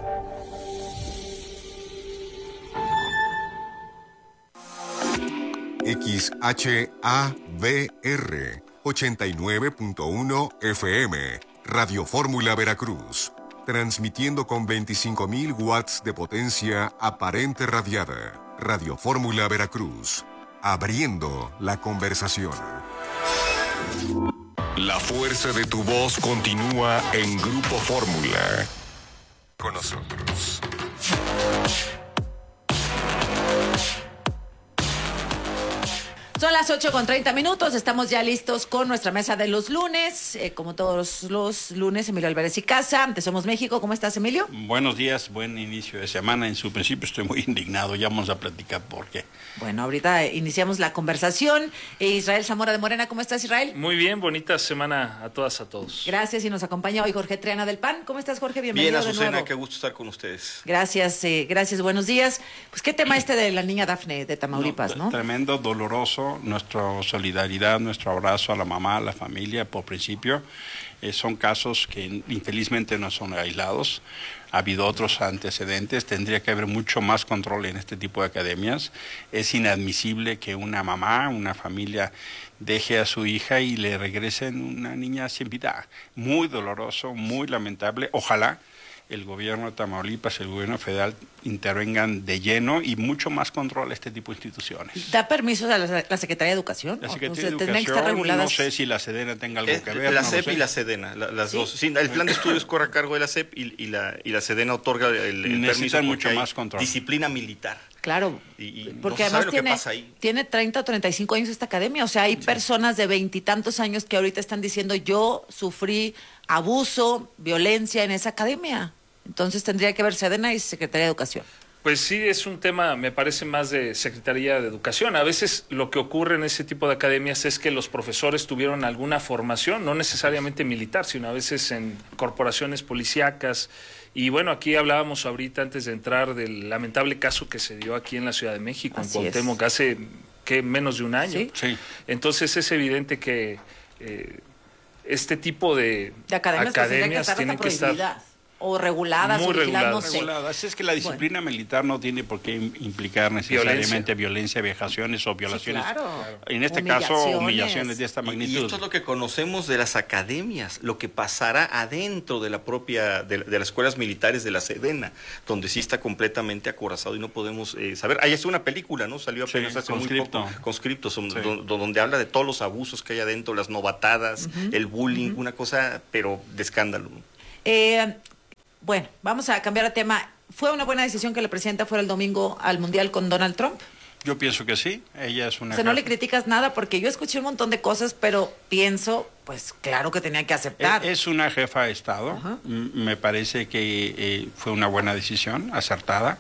X H A V R ochenta y nueve punto uno F M, Radio Fórmula Veracruz, transmitiendo con veinticinco mil watts de potencia aparente radiada. Radio Fórmula Veracruz, abriendo la conversación. La fuerza de tu voz continúa en Grupo Fórmula. Con nosotros. Son las ocho con treinta minutos, estamos ya listos con nuestra mesa de los lunes, eh, como todos los lunes, Emilio Álvarez y Casa, de Somos México. ¿Cómo estás, Emilio? Buenos días, buen inicio de semana. En su principio estoy muy indignado, ya vamos a platicar por qué. Bueno, ahorita iniciamos la conversación. Eh, Israel Zamora de Morena, ¿cómo estás, Israel? Muy bien, bonita semana a todas, a todos. Gracias, y nos acompaña hoy Jorge Triana del P A N. ¿Cómo estás, Jorge? Bienvenido. Bien, Azucena, de nuevo. Qué gusto estar con ustedes. Gracias, eh, gracias, buenos días. Pues qué tema este de la niña Dafne de Tamaulipas, ¿no? ¿no? Tremendo, doloroso, nuestra solidaridad, nuestro abrazo a la mamá, a la familia, por principio. Eh, son casos que infelizmente no son aislados. Ha habido otros antecedentes, tendría que haber mucho más control en este tipo de academias. Es inadmisible que una mamá, una familia deje a su hija y le regresen una niña sin vida. Muy doloroso, muy lamentable. Ojalá el gobierno de Tamaulipas, el gobierno federal intervengan de lleno y mucho más control a este tipo de instituciones. ¿Da permisos a la, la Secretaría de Educación? La Secretaría o sea, de Educación, que estar reguladas... no sé si la Sedena tenga algo eh, que ver. La no S E P sé. y la Sedena, la, las ¿Sí? dos. Sí, el plan de estudios corre a cargo de la S E P y, y, la, y la Sedena otorga el, el permiso mucho hay más control. Disciplina militar. Claro, y, y porque no además tiene, tiene treinta o treinta y cinco años esta academia, o sea, hay sí. personas de veintitantos años que ahorita están diciendo yo sufrí abuso, violencia en esa academia. Entonces tendría que haber Sedena y Secretaría de Educación. Pues sí, es un tema, me parece, más de Secretaría de Educación. A veces lo que ocurre en ese tipo de academias es que los profesores tuvieron alguna formación, no necesariamente militar, sino a veces en corporaciones policíacas. Y bueno, aquí hablábamos ahorita antes de entrar del lamentable caso que se dio aquí en la Ciudad de México, Así en Cuauhtémoc, es. hace ¿qué? menos de un año. ¿Sí? Sí. Entonces es evidente que eh, este tipo de, de academias, academias que tienen que estar... o reguladas Muy o vigiladas, no sé. Reguladas. Es que la disciplina bueno. militar no tiene por qué implicar necesariamente violencia, violencia vejaciones o violaciones. Sí, claro. En este caso, humillaciones de esta magnitud. Y, y esto es lo que conocemos de las academias, lo que pasará adentro de la propia, de, de las escuelas militares de la Sedena, donde sí está completamente acorazado y no podemos eh, saber. Ahí es una película, ¿no? Salió apenas sí, hace conscripto. muy poco. Conscripto, son, sí. do, donde habla de todos los abusos que hay adentro, las novatadas, uh-huh. el bullying, uh-huh. una cosa, pero de escándalo. Eh... Bueno, vamos a cambiar de tema. ¿Fue una buena decisión que la presidenta fuera el domingo al Mundial con Donald Trump? Yo pienso que sí. Ella es una... O sea, no le criticas nada porque yo escuché un montón de cosas, pero pienso, pues claro que tenía que aceptar. Es una jefa de Estado. Uh-huh. Me parece que eh, fue una buena decisión, acertada.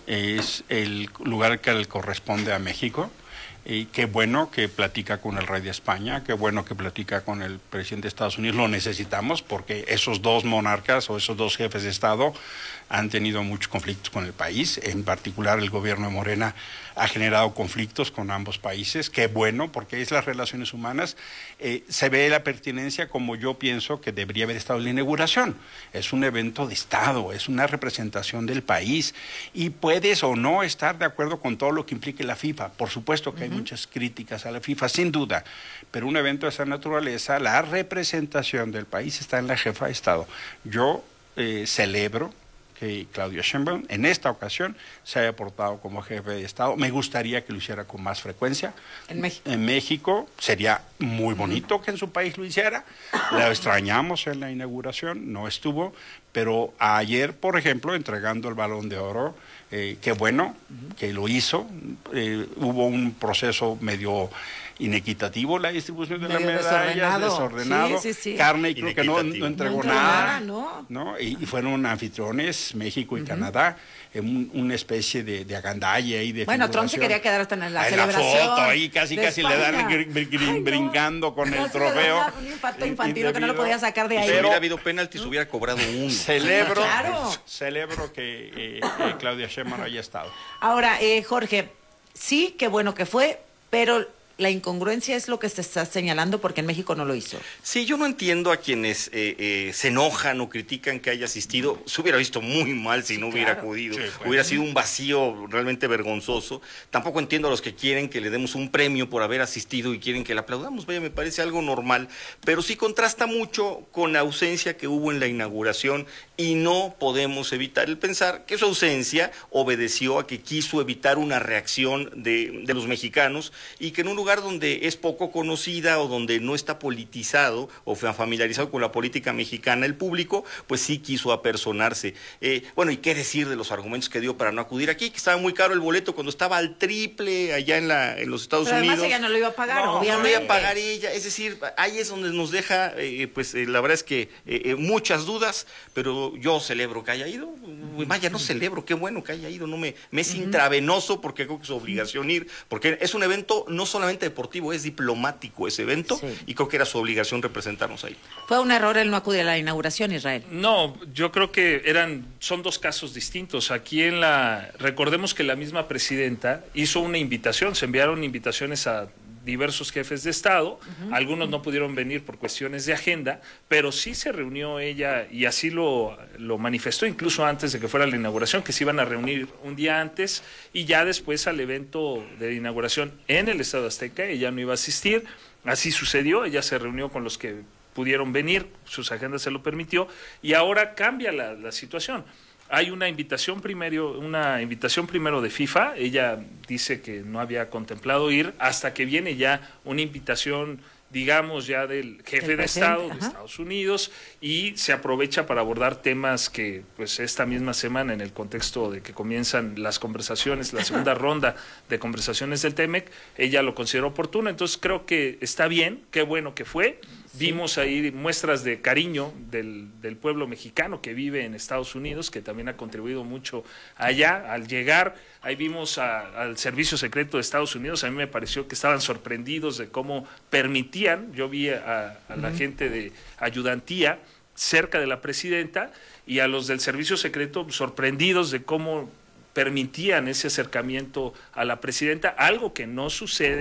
Es el lugar que le corresponde a México. Y qué bueno que platica con el rey de España, qué bueno que platica con el presidente de Estados Unidos, lo necesitamos porque esos dos monarcas o esos dos jefes de Estado han tenido muchos conflictos con el país, en particular el gobierno de Morena ha generado conflictos con ambos países, qué bueno, porque es las relaciones humanas, eh, se ve la pertinencia como yo pienso que debería haber estado en la inauguración, es un evento de Estado, es una representación del país, y puedes o no estar de acuerdo con todo lo que implique la FIFA, por supuesto que uh-huh. hay muchas críticas a la FIFA, sin duda, pero un evento de esa naturaleza, la representación del país está en la jefa de Estado. Yo eh, celebro que Claudia Sheinbaum en esta ocasión se haya portado como jefe de Estado. Me gustaría que lo hiciera con más frecuencia. En México. En México sería muy bonito que en su país lo hiciera. La extrañamos en la inauguración, no estuvo, pero ayer, por ejemplo, entregando el Balón de Oro, eh, qué bueno que lo hizo. Eh, hubo un proceso medio inequitativo la distribución de medio la medalla, desordenado, desordenado. Sí, sí, sí. Carne, creo que no, no entregó no, nada, no. ¿no? Y, y fueron anfitriones, México y uh-huh. Canadá, en un, una especie de, de agandalla y de bueno, Trump se quería quedar hasta en la en celebración. La foto ahí casi casi España. Le dan gr gr gr Ay, brincando no. con no, el trofeo. Un infarto infantil que no lo podía sacar de ahí. Si hubiera habido penalti, se hubiera cobrado uno. Celebro, claro. celebro que eh, eh, Claudia Sheinbaum haya estado. Ahora, eh, Jorge, sí, qué bueno que fue, pero la incongruencia es lo que se está señalando porque en México no lo hizo. Sí, yo no entiendo a quienes eh, eh, se enojan o critican que haya asistido. Se hubiera visto muy mal si sí, no hubiera claro. acudido. Sí, bueno. Hubiera sido un vacío realmente vergonzoso. Tampoco entiendo a los que quieren que le demos un premio por haber asistido y quieren que le aplaudamos. Vaya, me parece algo normal. Pero sí contrasta mucho con la ausencia que hubo en la inauguración y no podemos evitar el pensar que su ausencia obedeció a que quiso evitar una reacción de, de los mexicanos y que en un lugar donde es poco conocida o donde no está politizado o familiarizado con la política mexicana el público, pues sí quiso apersonarse. Eh, bueno, ¿y qué decir de los argumentos que dio para no acudir aquí? Que estaba muy caro el boleto cuando estaba al triple allá en, la, en los Estados Pero Unidos. Además ella no lo iba a pagar, no, obviamente. No lo iba a pagar ella, es decir, ahí es donde nos deja, eh, pues eh, la verdad es que eh, muchas dudas, pero yo celebro que haya ido. Vaya, no celebro, qué bueno que haya ido, no me, me es uh-huh. intravenoso porque creo que es obligación ir, porque es un evento no solamente deportivo, es diplomático ese evento sí. y creo que era su obligación representarnos ahí. ¿Fue un error el no acudir a la inauguración, Israel? No, yo creo que eran son dos casos distintos. Aquí en la recordemos que la misma presidenta hizo una invitación, se enviaron invitaciones a diversos jefes de Estado, uh-huh. algunos no pudieron venir por cuestiones de agenda, pero sí se reunió ella y así lo, lo manifestó incluso antes de que fuera la inauguración, que se iban a reunir un día antes y ya después al evento de inauguración en el Estadio Azteca, ella no iba a asistir, así sucedió, ella se reunió con los que pudieron venir, sus agendas se lo permitió y ahora cambia la, la situación. Hay una invitación primero, una invitación primero de FIFA, ella dice que no había contemplado ir, hasta que viene ya una invitación, digamos, ya del jefe de Estado de Estados Unidos y se aprovecha para abordar temas que, pues, esta misma semana, en el contexto de que comienzan las conversaciones, la segunda ronda de conversaciones del TEMEC, ella lo consideró oportuno, entonces creo que está bien, qué bueno que fue. Vimos ahí muestras de cariño del, del pueblo mexicano que vive en Estados Unidos, que también ha contribuido mucho allá. Al llegar, ahí vimos a, al Servicio Secreto de Estados Unidos, a mí me pareció que estaban sorprendidos de cómo permitían, yo vi a, a la uh-huh. gente de ayudantía cerca de la presidenta y a los del Servicio Secreto sorprendidos de cómo permitían ese acercamiento a la presidenta, algo que no sucede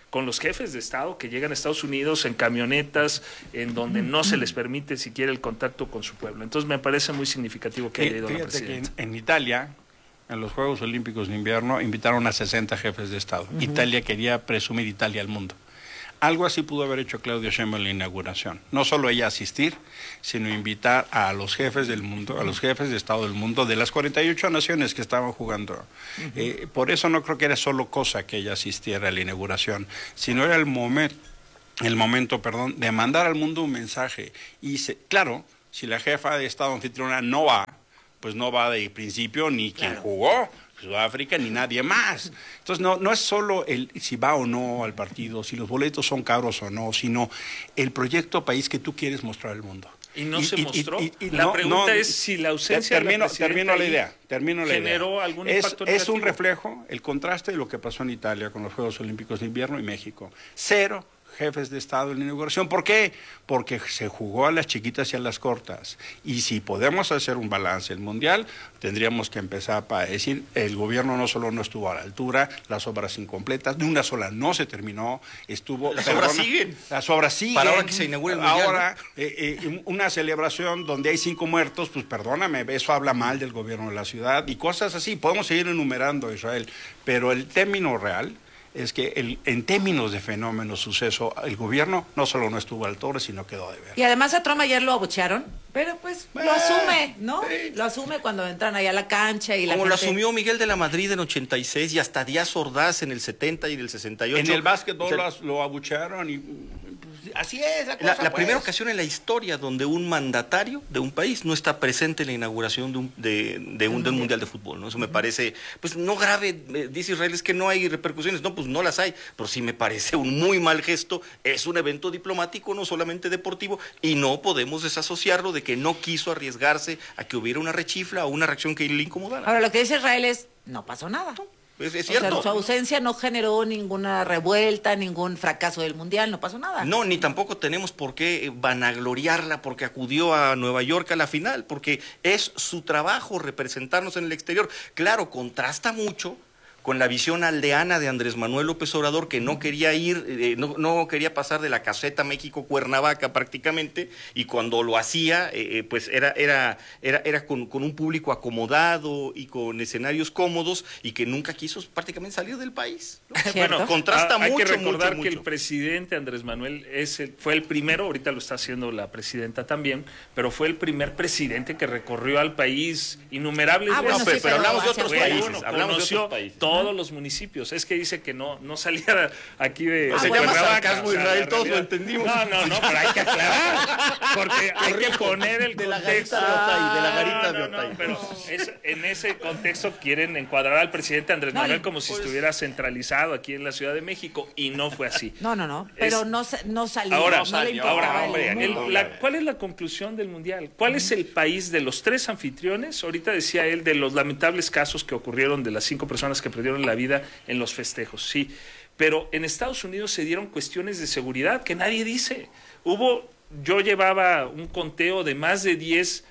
con los jefes de Estado que llegan a Estados Unidos en camionetas, en donde no se les permite siquiera el contacto con su pueblo. Entonces me parece muy significativo que haya ido la presidenta. En, en Italia, en los Juegos Olímpicos de Invierno, invitaron a sesenta jefes de Estado. Uh-huh. Italia quería presumir Italia al mundo. Algo así pudo haber hecho Claudia Sheinbaum en la inauguración. No solo ella asistir, sino invitar a los jefes del mundo, a los jefes de Estado del mundo, de las cuarenta y ocho naciones que estaban jugando. Uh-huh. Eh, por eso no creo que era solo cosa que ella asistiera a la inauguración, sino era el momento, el momento, perdón, de mandar al mundo un mensaje. Y se, claro, si la jefa de Estado anfitriona no va, pues no va de principio ni quien claro. jugó, Sudáfrica, ni nadie más. Entonces, no, no es solo el si va o no al partido, si los boletos son caros o no, sino el proyecto país que tú quieres mostrar al mundo. Y no y, se y, mostró. Y, y, y, la no, pregunta no, es si la ausencia termino, de la termino la idea. Termino la generó idea. algún es, impacto es negativo. un reflejo, el contraste de lo que pasó en Italia con los Juegos Olímpicos de Invierno y México. Cero jefes de Estado en la inauguración. ¿Por qué? Porque se jugó a las chiquitas y a las cortas. Y si podemos hacer un balance el Mundial, tendríamos que empezar para decir, el gobierno no solo no estuvo a la altura, las obras incompletas, de una sola no se terminó, estuvo... Las perdona, obras siguen. Las obras siguen. Para ahora que se inaugure el Mundial. Ahora, ¿no? eh, eh, una celebración donde hay cinco muertos, pues perdóname, eso habla mal del gobierno de la ciudad y cosas así. Podemos seguir enumerando, Israel, pero el término real es que el, en términos de fenómeno, suceso, el gobierno no solo no estuvo al toro, sino quedó de ver. Y además a Trump ayer lo abuchearon, pero pues eh, lo asume, ¿no? Eh. Lo asume cuando entran ahí a la cancha y la Como gente... lo asumió Miguel de la Madrid en ochenta y seis y hasta Díaz Ordaz en el setenta y en el sesenta y ocho. En el básquetbol o sea, lo, lo abuchearon y... Pues, así es la cosa, La, la pues. primera ocasión en la historia donde un mandatario de un país no está presente en la inauguración de un, de, de un, de un mundial de fútbol, ¿no? Eso me parece, pues no grave, eh, dice Israel, es que no hay repercusiones. No, pues no las hay, pero sí me parece un muy mal gesto. Es un evento diplomático, no solamente deportivo, y no podemos desasociarlo de que no quiso arriesgarse a que hubiera una rechifla o una reacción que le incomodara. Ahora, lo que dice Israel es, no pasó nada. No. Es, es cierto. O sea, su ausencia no generó ninguna revuelta, ningún fracaso del Mundial, no pasó nada. No, ni tampoco tenemos por qué vanagloriarla porque acudió a Nueva York a la final, porque es su trabajo representarnos en el exterior. Claro, contrasta mucho con la visión aldeana de Andrés Manuel López Obrador, que no quería ir, eh, no, no quería pasar de la caseta México-Cuernavaca prácticamente, y cuando lo hacía, eh, pues era, era, era, era con, con un público acomodado y con escenarios cómodos, y que nunca quiso prácticamente salir del país, ¿no? Bueno, contrasta hay mucho, que recordar mucho, que mucho. el presidente Andrés Manuel es el, fue el primero, ahorita lo está haciendo la presidenta también, pero fue el primer presidente que recorrió al país innumerables ah, veces. bueno, sí, pero, pero hablamos de otros Bueno, países, bueno, hablamos de otros países. Todos los municipios. Es que dice que no, no saliera aquí de. Ah, de se llama Cuernavaca, sarcasmo, o sea, Israel, la todos lo realidad. entendimos. No, no, no, pero hay que aclarar. Porque hay que poner el de la contexto. garita de Otay, de la garita de No, no, Otay. no, pero es, en ese contexto quieren encuadrar al presidente Andrés No, Manuel y- como si pues- estuviera centralizado aquí en la Ciudad de México, y no fue así. No, no, no, pero Es- no, sa- no salió, Ahora, no le ahora, importaba hombre, el el- mundo. la- ¿cuál es la conclusión del Mundial? ¿Cuál es el país de los tres anfitriones? Ahorita decía él de los lamentables casos que ocurrieron de las cinco personas que perdieron la vida en los festejos, sí. Pero en Estados Unidos se dieron cuestiones de seguridad que nadie dice. Hubo, yo llevaba un conteo de más de diez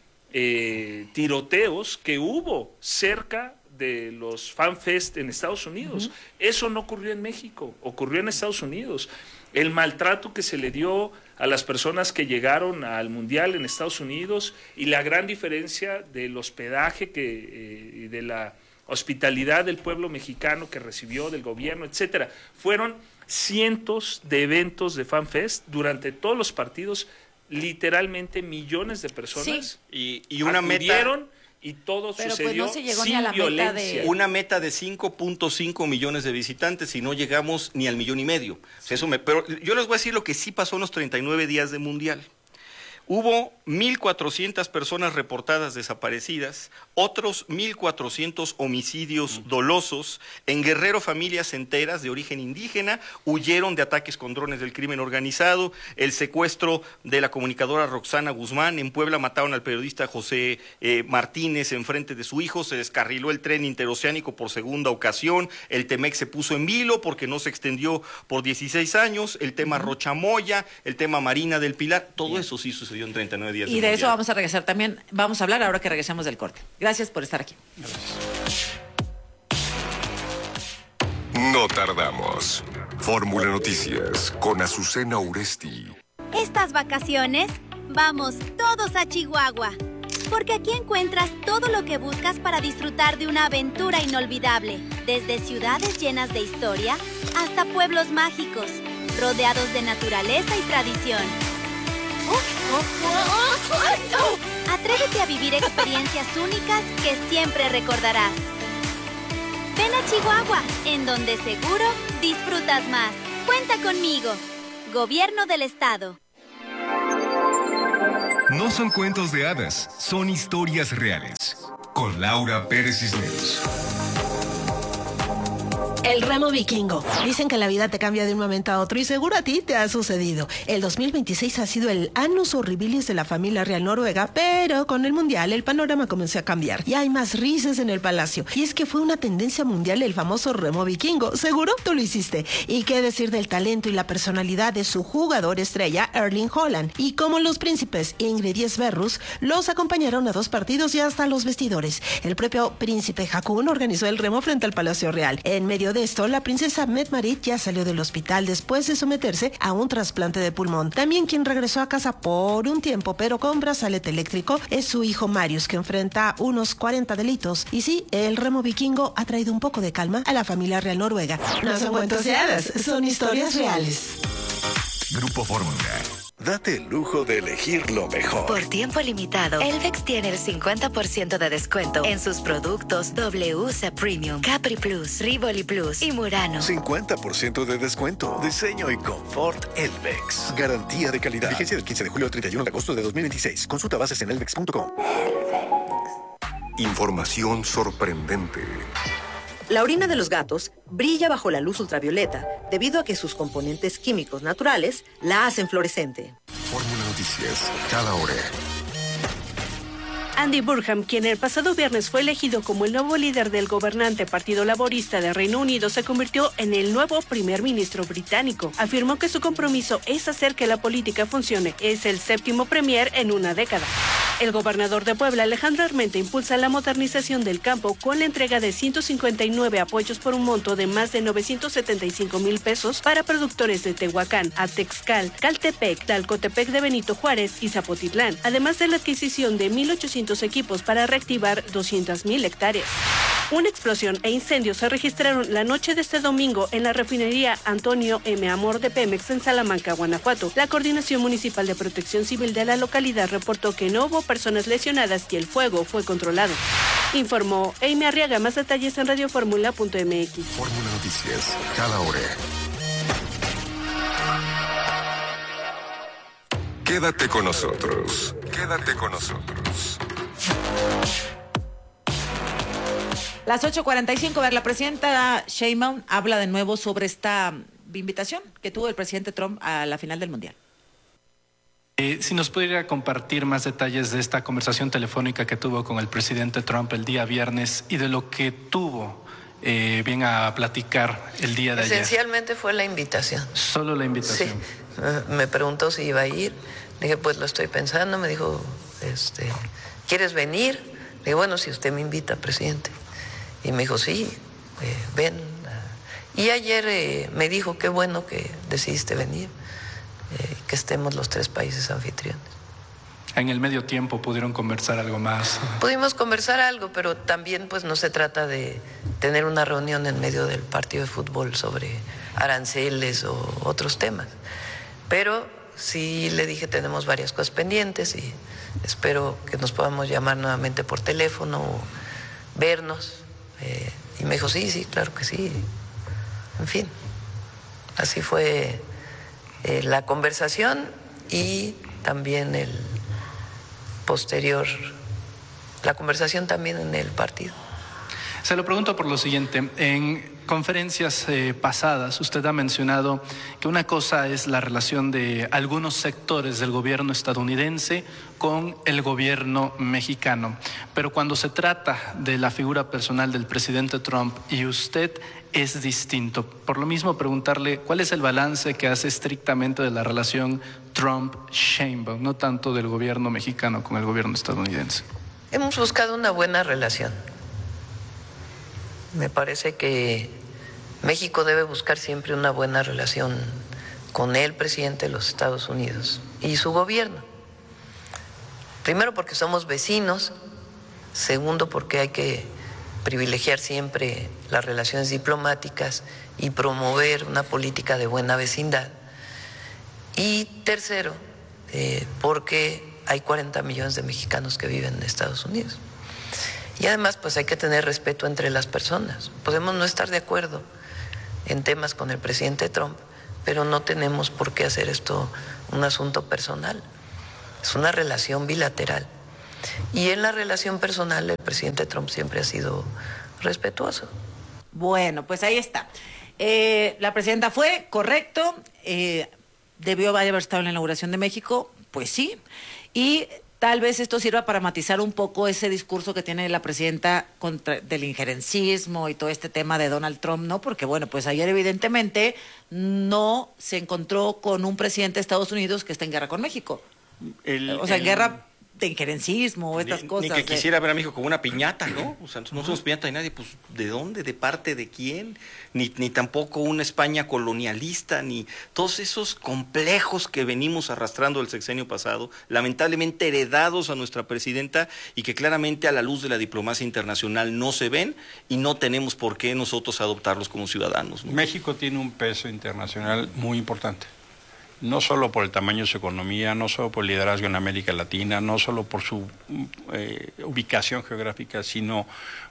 eh, tiroteos que hubo cerca de los FanFest en Estados Unidos. Uh-huh. Eso no ocurrió en México, ocurrió en Estados Unidos. El maltrato que se le dio a las personas que llegaron al Mundial en Estados Unidos y la gran diferencia del hospedaje que, eh, y de la hospitalidad del pueblo mexicano que recibió del gobierno, etcétera. Fueron cientos de eventos de FanFest durante todos los partidos, literalmente millones de personas. Sí. Y, y una acudieron, meta... y todo Pero sucedió pues no se llegó sin ni a la violencia. meta de... Una meta de cinco punto cinco millones de visitantes y no llegamos ni al millón y medio. O sea, eso me, pero yo les voy a decir lo que sí pasó en los treinta y nueve días de Mundial. Hubo mil cuatrocientas personas reportadas desaparecidas, otros mil cuatrocientos homicidios dolosos. En Guerrero, familias enteras de origen indígena huyeron de ataques con drones del crimen organizado. El secuestro de la comunicadora Roxana Guzmán. En Puebla mataron al periodista José eh, Martínez en frente de su hijo. Se descarriló el tren interoceánico por segunda ocasión. El Temec se puso en vilo porque no se extendió por dieciséis años. El tema uh-huh. Rochamoya, el tema Marina del Pilar, todo Bien. Eso sí sucedió en treinta y nueve días. Y de, de eso vamos a regresar también, vamos a hablar ahora que regresemos del corte. Gracias por estar aquí. No tardamos. Fórmula Noticias con Azucena Uresti. Estas vacaciones, vamos todos a Chihuahua. Porque aquí encuentras todo lo que buscas para disfrutar de una aventura inolvidable. Desde ciudades llenas de historia hasta pueblos mágicos, rodeados de naturaleza y tradición. Atrévete a vivir experiencias únicas que siempre recordarás. Ven a Chihuahua, en donde seguro disfrutas más. Cuenta conmigo. Gobierno del Estado. No son cuentos de hadas, son historias reales. Con Laura Pérez Cisneros. El remo vikingo. Dicen que la vida te cambia de un momento a otro y seguro a ti te ha sucedido. El dos mil veintiséis ha sido el annus horribilis de la familia real noruega, pero con el mundial el panorama comenzó a cambiar y hay más risas en el palacio. Y es que fue una tendencia mundial el famoso remo vikingo. Seguro tú lo hiciste. Y qué decir del talento y la personalidad de su jugador estrella, Erling Haaland. Y como los príncipes Ingrid y Sverrus los acompañaron a dos partidos y hasta los vestidores. El propio príncipe Haakon organizó el remo frente al Palacio Real. En medio de esto, la princesa Mette-Marit ya salió del hospital después de someterse a un trasplante de pulmón. También quien regresó a casa por un tiempo, pero con brazalete eléctrico, es su hijo Marius, que enfrenta unos cuarenta delitos. Y sí, el remo vikingo ha traído un poco de calma a la familia real noruega. No son cuentos de hadas, son historias reales. Grupo Fórmula. Date el lujo de elegir lo mejor. Por tiempo limitado, Elvex tiene el cincuenta por ciento de descuento en sus productos W S A Premium, Capri Plus, Rivoli Plus y Murano. cincuenta por ciento de descuento. Diseño y confort Elvex. Garantía de calidad. Vigencia del quince de julio al treinta y uno de agosto de dos mil veintiséis. Consulta bases en elvex punto com. Información sorprendente. La orina de los gatos brilla bajo la luz ultravioleta debido a que sus componentes químicos naturales la hacen fluorescente. Fórmula Noticias, cada hora. Andy Burnham, quien el pasado viernes fue elegido como el nuevo líder del gobernante Partido Laborista de Reino Unido, se convirtió en el nuevo primer ministro británico. Afirmó que su compromiso es hacer que la política funcione. Es el séptimo premier en una década. El gobernador de Puebla, Alejandro Armenta, impulsa la modernización del campo con la entrega de ciento cincuenta y nueve apoyos por un monto de más de novecientos setenta y cinco mil pesos para productores de Tehuacán, Atexcal, Caltepec, Talcotepec de Benito Juárez y Zapotitlán, además de la adquisición de mil ochocientos equipos para reactivar doscientas mil hectáreas. Una explosión e incendios se registraron la noche de este domingo en la refinería Antonio M. Amor de Pemex en Salamanca, Guanajuato. La Coordinación Municipal de Protección Civil de la localidad reportó que no hubo personas lesionadas y el fuego fue controlado. Informó Amy Arriaga. Más detalles en radioformula punto m x. Fórmula Noticias, cada hora. Quédate con nosotros. Quédate con nosotros. Las ocho cuarenta y cinco, ver, la presidenta Sheinbaum habla de nuevo sobre esta invitación que tuvo el presidente Trump a la final del Mundial. Eh, si nos pudiera compartir más detalles de esta conversación telefónica que tuvo con el presidente Trump el día viernes y de lo que tuvo eh, bien a platicar el día de ayer. Esencialmente fue la invitación. Solo la invitación. Sí. Me preguntó si iba a ir. Dije, pues lo estoy pensando. Me dijo, este, ¿quieres venir? Le dije, bueno, si usted me invita, presidente. Y me dijo, sí, eh, ven. Y ayer eh, me dijo, qué bueno que decidiste venir, eh, que estemos los tres países anfitriones. En el medio tiempo pudieron conversar algo más. Pudimos conversar algo, pero también pues no se trata de tener una reunión en medio del partido de fútbol sobre aranceles o otros temas. Pero sí le dije, tenemos varias cosas pendientes y espero que nos podamos llamar nuevamente por teléfono o vernos. Eh, y me dijo, sí, sí, claro que sí. En fin, así fue eh, la conversación y también el posterior, la conversación también en el partido. Se lo pregunto por lo siguiente. En conferencias eh, pasadas usted ha mencionado que una cosa es la relación de algunos sectores del gobierno estadounidense con el gobierno mexicano, pero cuando se trata de la figura personal del presidente Trump y usted es distinto. Por lo mismo, preguntarle cuál es el balance que hace estrictamente de la relación Trump-Sheinbaum, no tanto del gobierno mexicano con el gobierno estadounidense. Hemos buscado una buena relación. Me parece que México debe buscar siempre una buena relación con el presidente de los Estados Unidos y su gobierno. Primero porque somos vecinos, segundo porque hay que privilegiar siempre las relaciones diplomáticas y promover una política de buena vecindad. Y tercero, eh, porque hay cuarenta millones de mexicanos que viven en Estados Unidos. Y además, pues hay que tener respeto entre las personas. Podemos no estar de acuerdo en temas con el presidente Trump, pero no tenemos por qué hacer esto un asunto personal. Es una relación bilateral. Y en la relación personal el presidente Trump siempre ha sido respetuoso. Bueno, pues ahí está. Eh, la presidenta fue, correcto, eh, debió haber estado en la inauguración de México, pues sí, y tal vez esto sirva para matizar un poco ese discurso que tiene la presidenta contra, del injerencismo y todo este tema de Donald Trump, ¿no? Porque, bueno, pues ayer evidentemente no se encontró con un presidente de Estados Unidos que está en guerra con México. El, o sea, en el... guerra de injerencismo o estas ni, cosas. Ni que de... quisiera ver a México como una piñata, ¿no? O sea, no somos piñata de nadie, pues ¿de dónde? ¿De parte de quién? Ni, ni tampoco una España colonialista, ni todos esos complejos que venimos arrastrando del sexenio pasado, lamentablemente heredados a nuestra presidenta y que claramente a la luz de la diplomacia internacional no se ven y no tenemos por qué nosotros adoptarlos como ciudadanos, ¿no? México tiene un peso internacional muy importante. No solo por el tamaño de su economía, no solo por el liderazgo en América Latina, no solo por su eh, ubicación geográfica, sino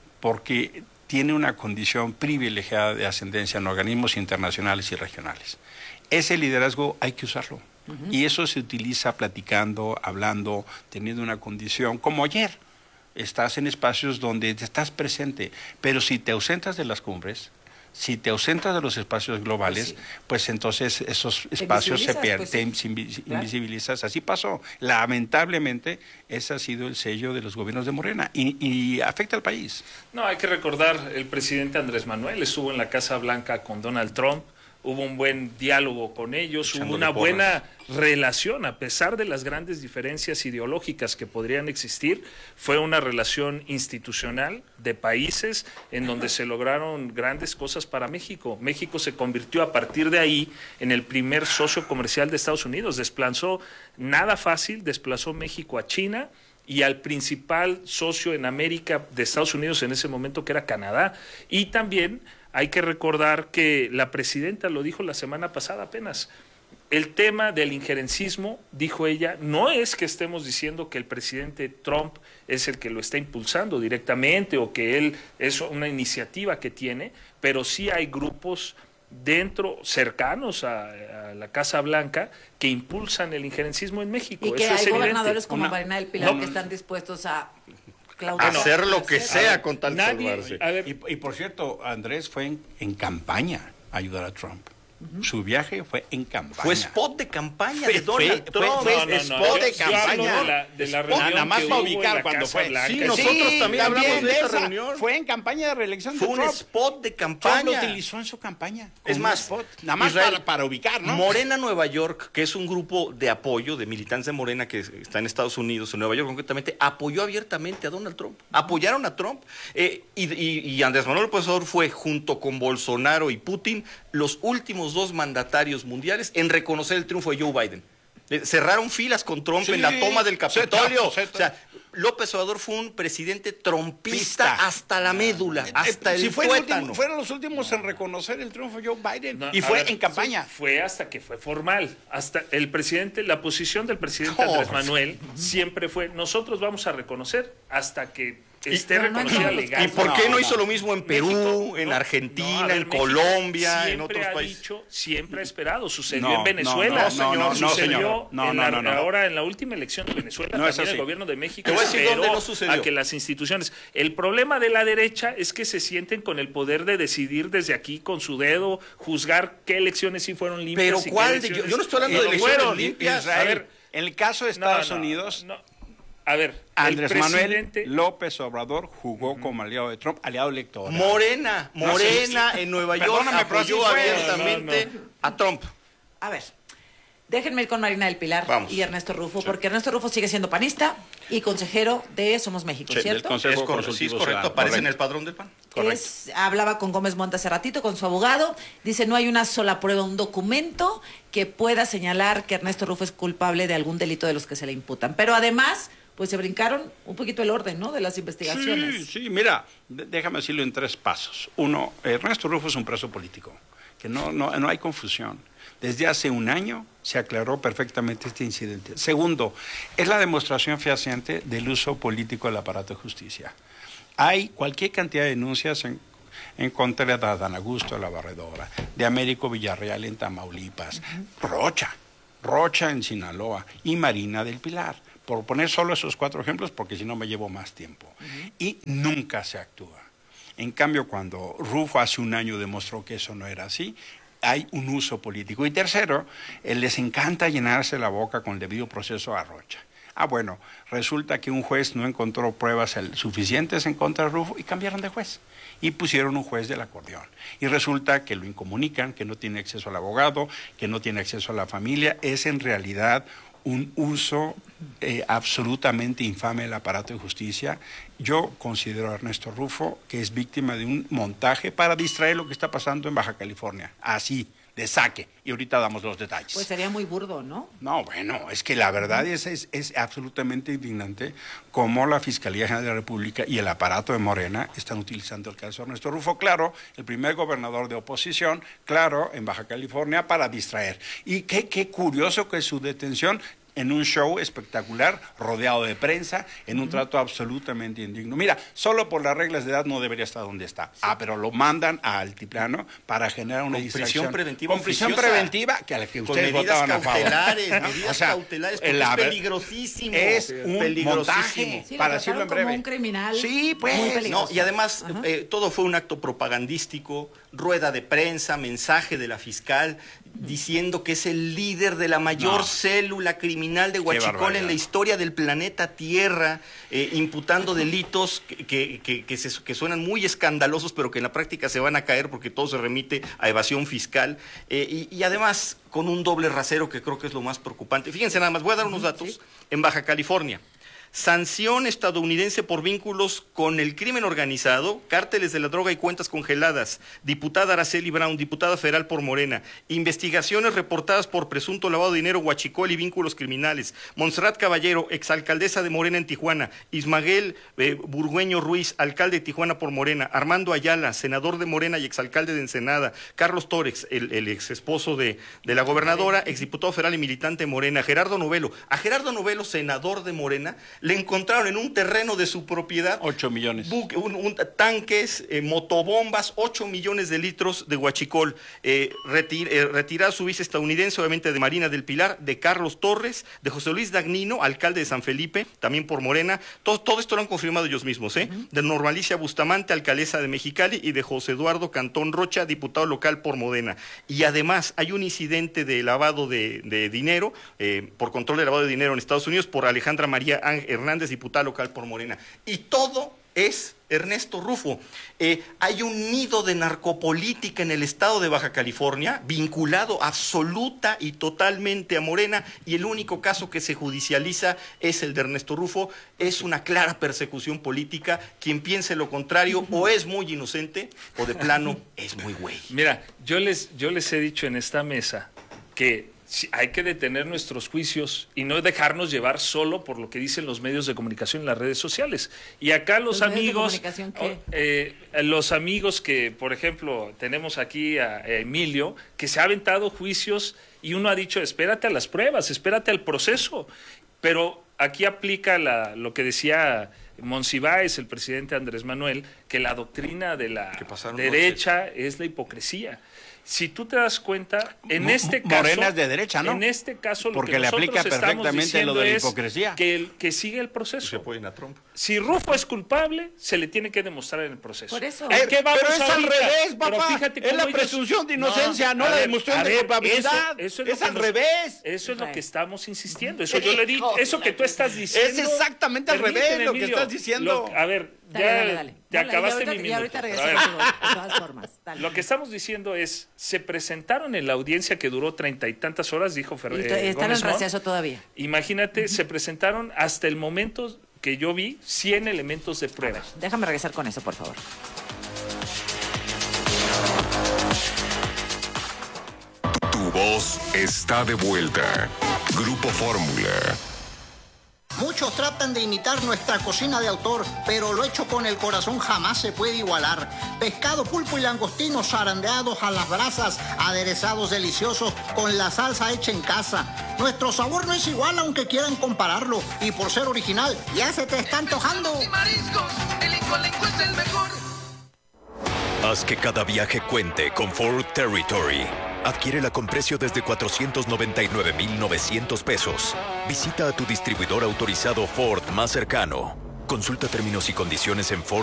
porque tiene una condición privilegiada de ascendencia en organismos internacionales y regionales. Ese liderazgo hay que usarlo. Uh-huh. Y eso se utiliza platicando, hablando, teniendo una condición, como ayer. Estás en espacios donde estás presente, pero si te ausentas de las cumbres, si te ausentas de los espacios globales, pues, sí. pues entonces esos espacios se pierden, pues, sí. te invisibilizas. Así pasó. Lamentablemente, ese ha sido el sello de los gobiernos de Morena y, y afecta al país. No, hay que recordar, el presidente Andrés Manuel estuvo en la Casa Blanca con Donald Trump, hubo un buen diálogo con ellos, hubo una buena relación, a pesar de las grandes diferencias ideológicas que podrían existir, fue una relación institucional de países en donde se lograron grandes cosas para México. México se convirtió a partir de ahí en el primer socio comercial de Estados Unidos, desplazó nada fácil, desplazó México a China y al principal socio en América de Estados Unidos en ese momento, que era Canadá, y también hay que recordar que la presidenta lo dijo la semana pasada apenas. El tema del injerencismo, dijo ella, no es que estemos diciendo que el presidente Trump es el que lo está impulsando directamente o que él es una iniciativa que tiene, pero sí hay grupos dentro, cercanos a, a la Casa Blanca, que impulsan el injerencismo en México. Y que Eso hay es gobernadores evidente. como Una, Marina del Pilar no, que están dispuestos a... Claudia, hacer no, lo que hacer, sea con tal nadie, salvarse. A ver, y, y por cierto, Andrés fue en, en campaña a ayudar a Trump. Uh-huh. Su viaje fue en campaña. Fue spot de campaña fue, de Donald fue, Trump. Fue, no, no, spot no, de yo, campaña. Yo de la, de la reunión nada más para ubicar cuando fue. Blanca. Sí, nosotros sí, también hablamos de esa, esa reunión. Fue en campaña de reelección fue de un Trump. spot de campaña. Trump lo utilizó en su campaña. Es más, spot. Nada más Israel, para, para ubicar, ¿no? Morena Nueva York, que es un grupo de apoyo de militantes de Morena que está en Estados Unidos, en Nueva York concretamente, apoyó abiertamente a Donald Trump. Apoyaron a Trump. Eh, y, y, y Andrés Manuel López Obrador fue, junto con Bolsonaro y Putin, los últimos dos mandatarios mundiales en reconocer el triunfo de Joe Biden. Eh, cerraron filas con Trump sí, en la toma del Capitolio. Se, se, o sea, López Obrador fue un presidente trompista Pista. hasta la médula, eh, hasta eh, el si fue tuétano. El último, fueron los últimos en reconocer el triunfo de Joe Biden. No, y fue ver, en campaña. Fue hasta que fue formal. Hasta el presidente, la posición del presidente oh, Andrés Manuel sí. siempre fue, nosotros vamos a reconocer hasta que esté reconocida legal. ¿Y por qué no, no hizo lo mismo en Perú, México, en no, Argentina, no, ver, en México Colombia, en otros países? Dicho, siempre ha esperado. Sucedió no, en Venezuela. No, señor, no, no, sucedió señor. No, en no, la, no, no. ahora en la última elección de Venezuela, no también el gobierno de México esperó no a que las instituciones... El problema de la derecha es que se sienten con el poder de decidir desde aquí con su dedo, juzgar qué elecciones sí fueron limpias. Pero y ¿cuál? Qué yo, yo no estoy hablando de elecciones fueron, limpias. Israel, a ver, en el caso de Estados Unidos... A ver, Andrés el presidente... Manuel López Obrador jugó uh-huh. como aliado de Trump, aliado electoral. Morena, Morena no, sí, sí. en Nueva York apoyó abiertamente no, no, no. a Trump. A ver, Déjenme ir con Marina del Pilar Vamos. y Ernesto Rufo, Sí. porque Ernesto Rufo sigue siendo panista y consejero de Somos México, Sí, ¿cierto? del Consejo es correcto, sí, es correcto, aparece en el padrón del P A N. Es, hablaba con Gómez Montt hace ratito, con su abogado. Dice, no hay una sola prueba, un documento que pueda señalar que Ernesto Rufo es culpable de algún delito de los que se le imputan. Pero además, pues se brincaron un poquito el orden, ¿no?, de las investigaciones. Sí, sí, mira, d- déjame decirlo en tres pasos. Uno, Ernesto Rufo es un preso político, que no, no, no hay confusión. Desde hace un año se aclaró perfectamente este incidente. Segundo, es la demostración fehaciente del uso político del aparato de justicia. Hay cualquier cantidad de denuncias en, en contra de Adán Augusto de la Barredora, de Américo Villarreal en Tamaulipas, uh-huh. Rocha, Rocha en Sinaloa y Marina del Pilar. Por poner solo esos cuatro ejemplos, porque si no me llevo más tiempo. Uh-huh. Y nunca se actúa. En cambio, cuando Rufo hace un año demostró que eso no era así, hay un uso político. Y tercero, eh, les encanta llenarse la boca con el debido proceso a Rocha. Ah, bueno, resulta que un juez no encontró pruebas el, suficientes en contra de Rufo y cambiaron de juez. Y pusieron un juez del acordeón. Y resulta que lo incomunican, que no tiene acceso al abogado, que no tiene acceso a la familia. Es en realidad un uso eh, absolutamente infame del aparato de justicia. Yo considero a Ernesto Rufo que es víctima de un montaje para distraer lo que está pasando en Baja California. Así, de saque. Y ahorita damos los detalles. Pues sería muy burdo, ¿no? No, bueno, es que la verdad es, es, es absolutamente indignante cómo la Fiscalía General de la República y el aparato de Morena están utilizando el caso de Ernesto Rufo, claro, el primer gobernador de oposición, claro, en Baja California, para distraer. Y qué, qué curioso que su detención en un show espectacular, rodeado de prensa, en un uh-huh. trato absolutamente indigno. Mira, solo por las reglas de edad no debería estar donde está. Sí. Ah, pero lo mandan a altiplano para generar una con distracción. Prisión preventiva Con prisión preventiva, que a la que ustedes votaban a favor. Cautelares, medidas o sea, cautelares, porque es peligrosísimo. Es un peligrosísimo. montaje, sí, para decirlo en breve. Como un criminal. Sí, pues. Muy peligroso. No, y además, eh, todo fue un acto propagandístico, rueda de prensa, mensaje de la fiscal, diciendo que es el líder de la mayor no. célula criminal de Huachicol en la historia del planeta Tierra, eh, imputando delitos que, que, que, que, se, que suenan muy escandalosos, pero que en la práctica se van a caer porque todo se remite a evasión fiscal, eh, y, y además con un doble rasero que creo que es lo más preocupante. Fíjense nada más, voy a dar unos datos. ¿Sí? En Baja California, sanción estadounidense por vínculos con el crimen organizado, cárteles de la droga y cuentas congeladas, diputada Araceli Brown, diputada federal por Morena, investigaciones reportadas por presunto lavado de dinero, huachicol y vínculos criminales, Montserrat Caballero, exalcaldesa de Morena en Tijuana, Ismael eh, Burgueño Ruiz, alcalde de Tijuana por Morena, Armando Ayala, senador de Morena y exalcalde de Ensenada, Carlos Torres, el, el ex esposo de, de la gobernadora, exdiputado federal y militante de Morena, Gerardo Novelo, a Gerardo Novelo, senador de Morena, le encontraron en un terreno de su propiedad ocho millones. Buque, un, un, tanques, eh, motobombas, ocho millones de litros de huachicol. Eh, retir, eh, retirar su vice estadounidense, obviamente de Marina del Pilar, de Carlos Torres, de José Luis Dagnino, alcalde de San Felipe, también por Morena. Todo, todo esto lo han confirmado ellos mismos, ¿eh? Uh-huh. De Normalicia Bustamante, alcaldesa de Mexicali, y de José Eduardo Cantón Rocha, diputado local por Morena. Y además hay un incidente de lavado de, de dinero, eh, por control de lavado de dinero en Estados Unidos, por Alejandra María Ángel Hernández, diputada local por Morena. Y todo es Ernesto Rufo. Eh, hay un nido de narcopolítica en el estado de Baja California, vinculado absoluta y totalmente a Morena, y el único caso que se judicializa es el de Ernesto Rufo. Es una clara persecución política. Quien piense lo contrario o es muy inocente o de plano es muy güey. Mira, yo les, yo les he dicho en esta mesa que hay que detener nuestros juicios y no dejarnos llevar solo por lo que dicen los medios de comunicación en las redes sociales. Y acá los, ¿Los amigos, eh, los amigos que, por ejemplo, tenemos aquí a Emilio, que se ha aventado juicios y uno ha dicho, espérate a las pruebas, espérate al proceso. Pero aquí aplica la, lo que decía Monsiváis, el presidente Andrés Manuel, que la doctrina de la derecha noches. es la hipocresía. Si tú te das cuenta, en Mo, este caso... Morena es de derecha, ¿no? En este caso, lo Porque que le nosotros aplica perfectamente estamos lo de la es hipocresía. Que, el, que sigue el proceso. Se apoyen a Trump. Si Rufo es culpable, se le tiene que demostrar en el proceso. Por eso. Eh, ¿Qué vamos pero es ahorita? al revés, papá. Pero fíjate es la ellos... presunción de inocencia, no, no la ver, demostración de ver, culpabilidad. Eso, eso es, es al nos, revés. Eso es lo que estamos insistiendo. Eso yo le digo, eso que tú estás diciendo. Es exactamente al revés lo que estás diciendo. Lo, a ver, Dale, ya dale, dale. te Dale, acabaste y ahorita- mi y minuto. ahorita regreso A ver. contigo, de todas formas. Dale. Lo que estamos diciendo es, se presentaron en la audiencia que duró treinta y tantas horas, dijo Y Ferrer. t- están en receso todavía. Imagínate, se presentaron hasta el momento que yo vi cien elementos de prueba. Déjame regresar con eso, por favor. Tu voz está de vuelta. Grupo Fórmula. Muchos tratan de imitar nuestra cocina de autor, pero lo hecho con el corazón jamás se puede igualar. Pescado, pulpo y langostinos zarandeados a las brasas, aderezados deliciosos con la salsa hecha en casa. Nuestro sabor no es igual aunque quieran compararlo, y por ser original, ya se te está antojando. Mariscos, el Incolenco es el mejor. Haz que cada viaje cuente con Ford Territory. Adquiérela con precio desde cuatrocientos noventa y nueve mil novecientos pesos. Visita a tu distribuidor autorizado Ford más cercano. Consulta términos y condiciones en Ford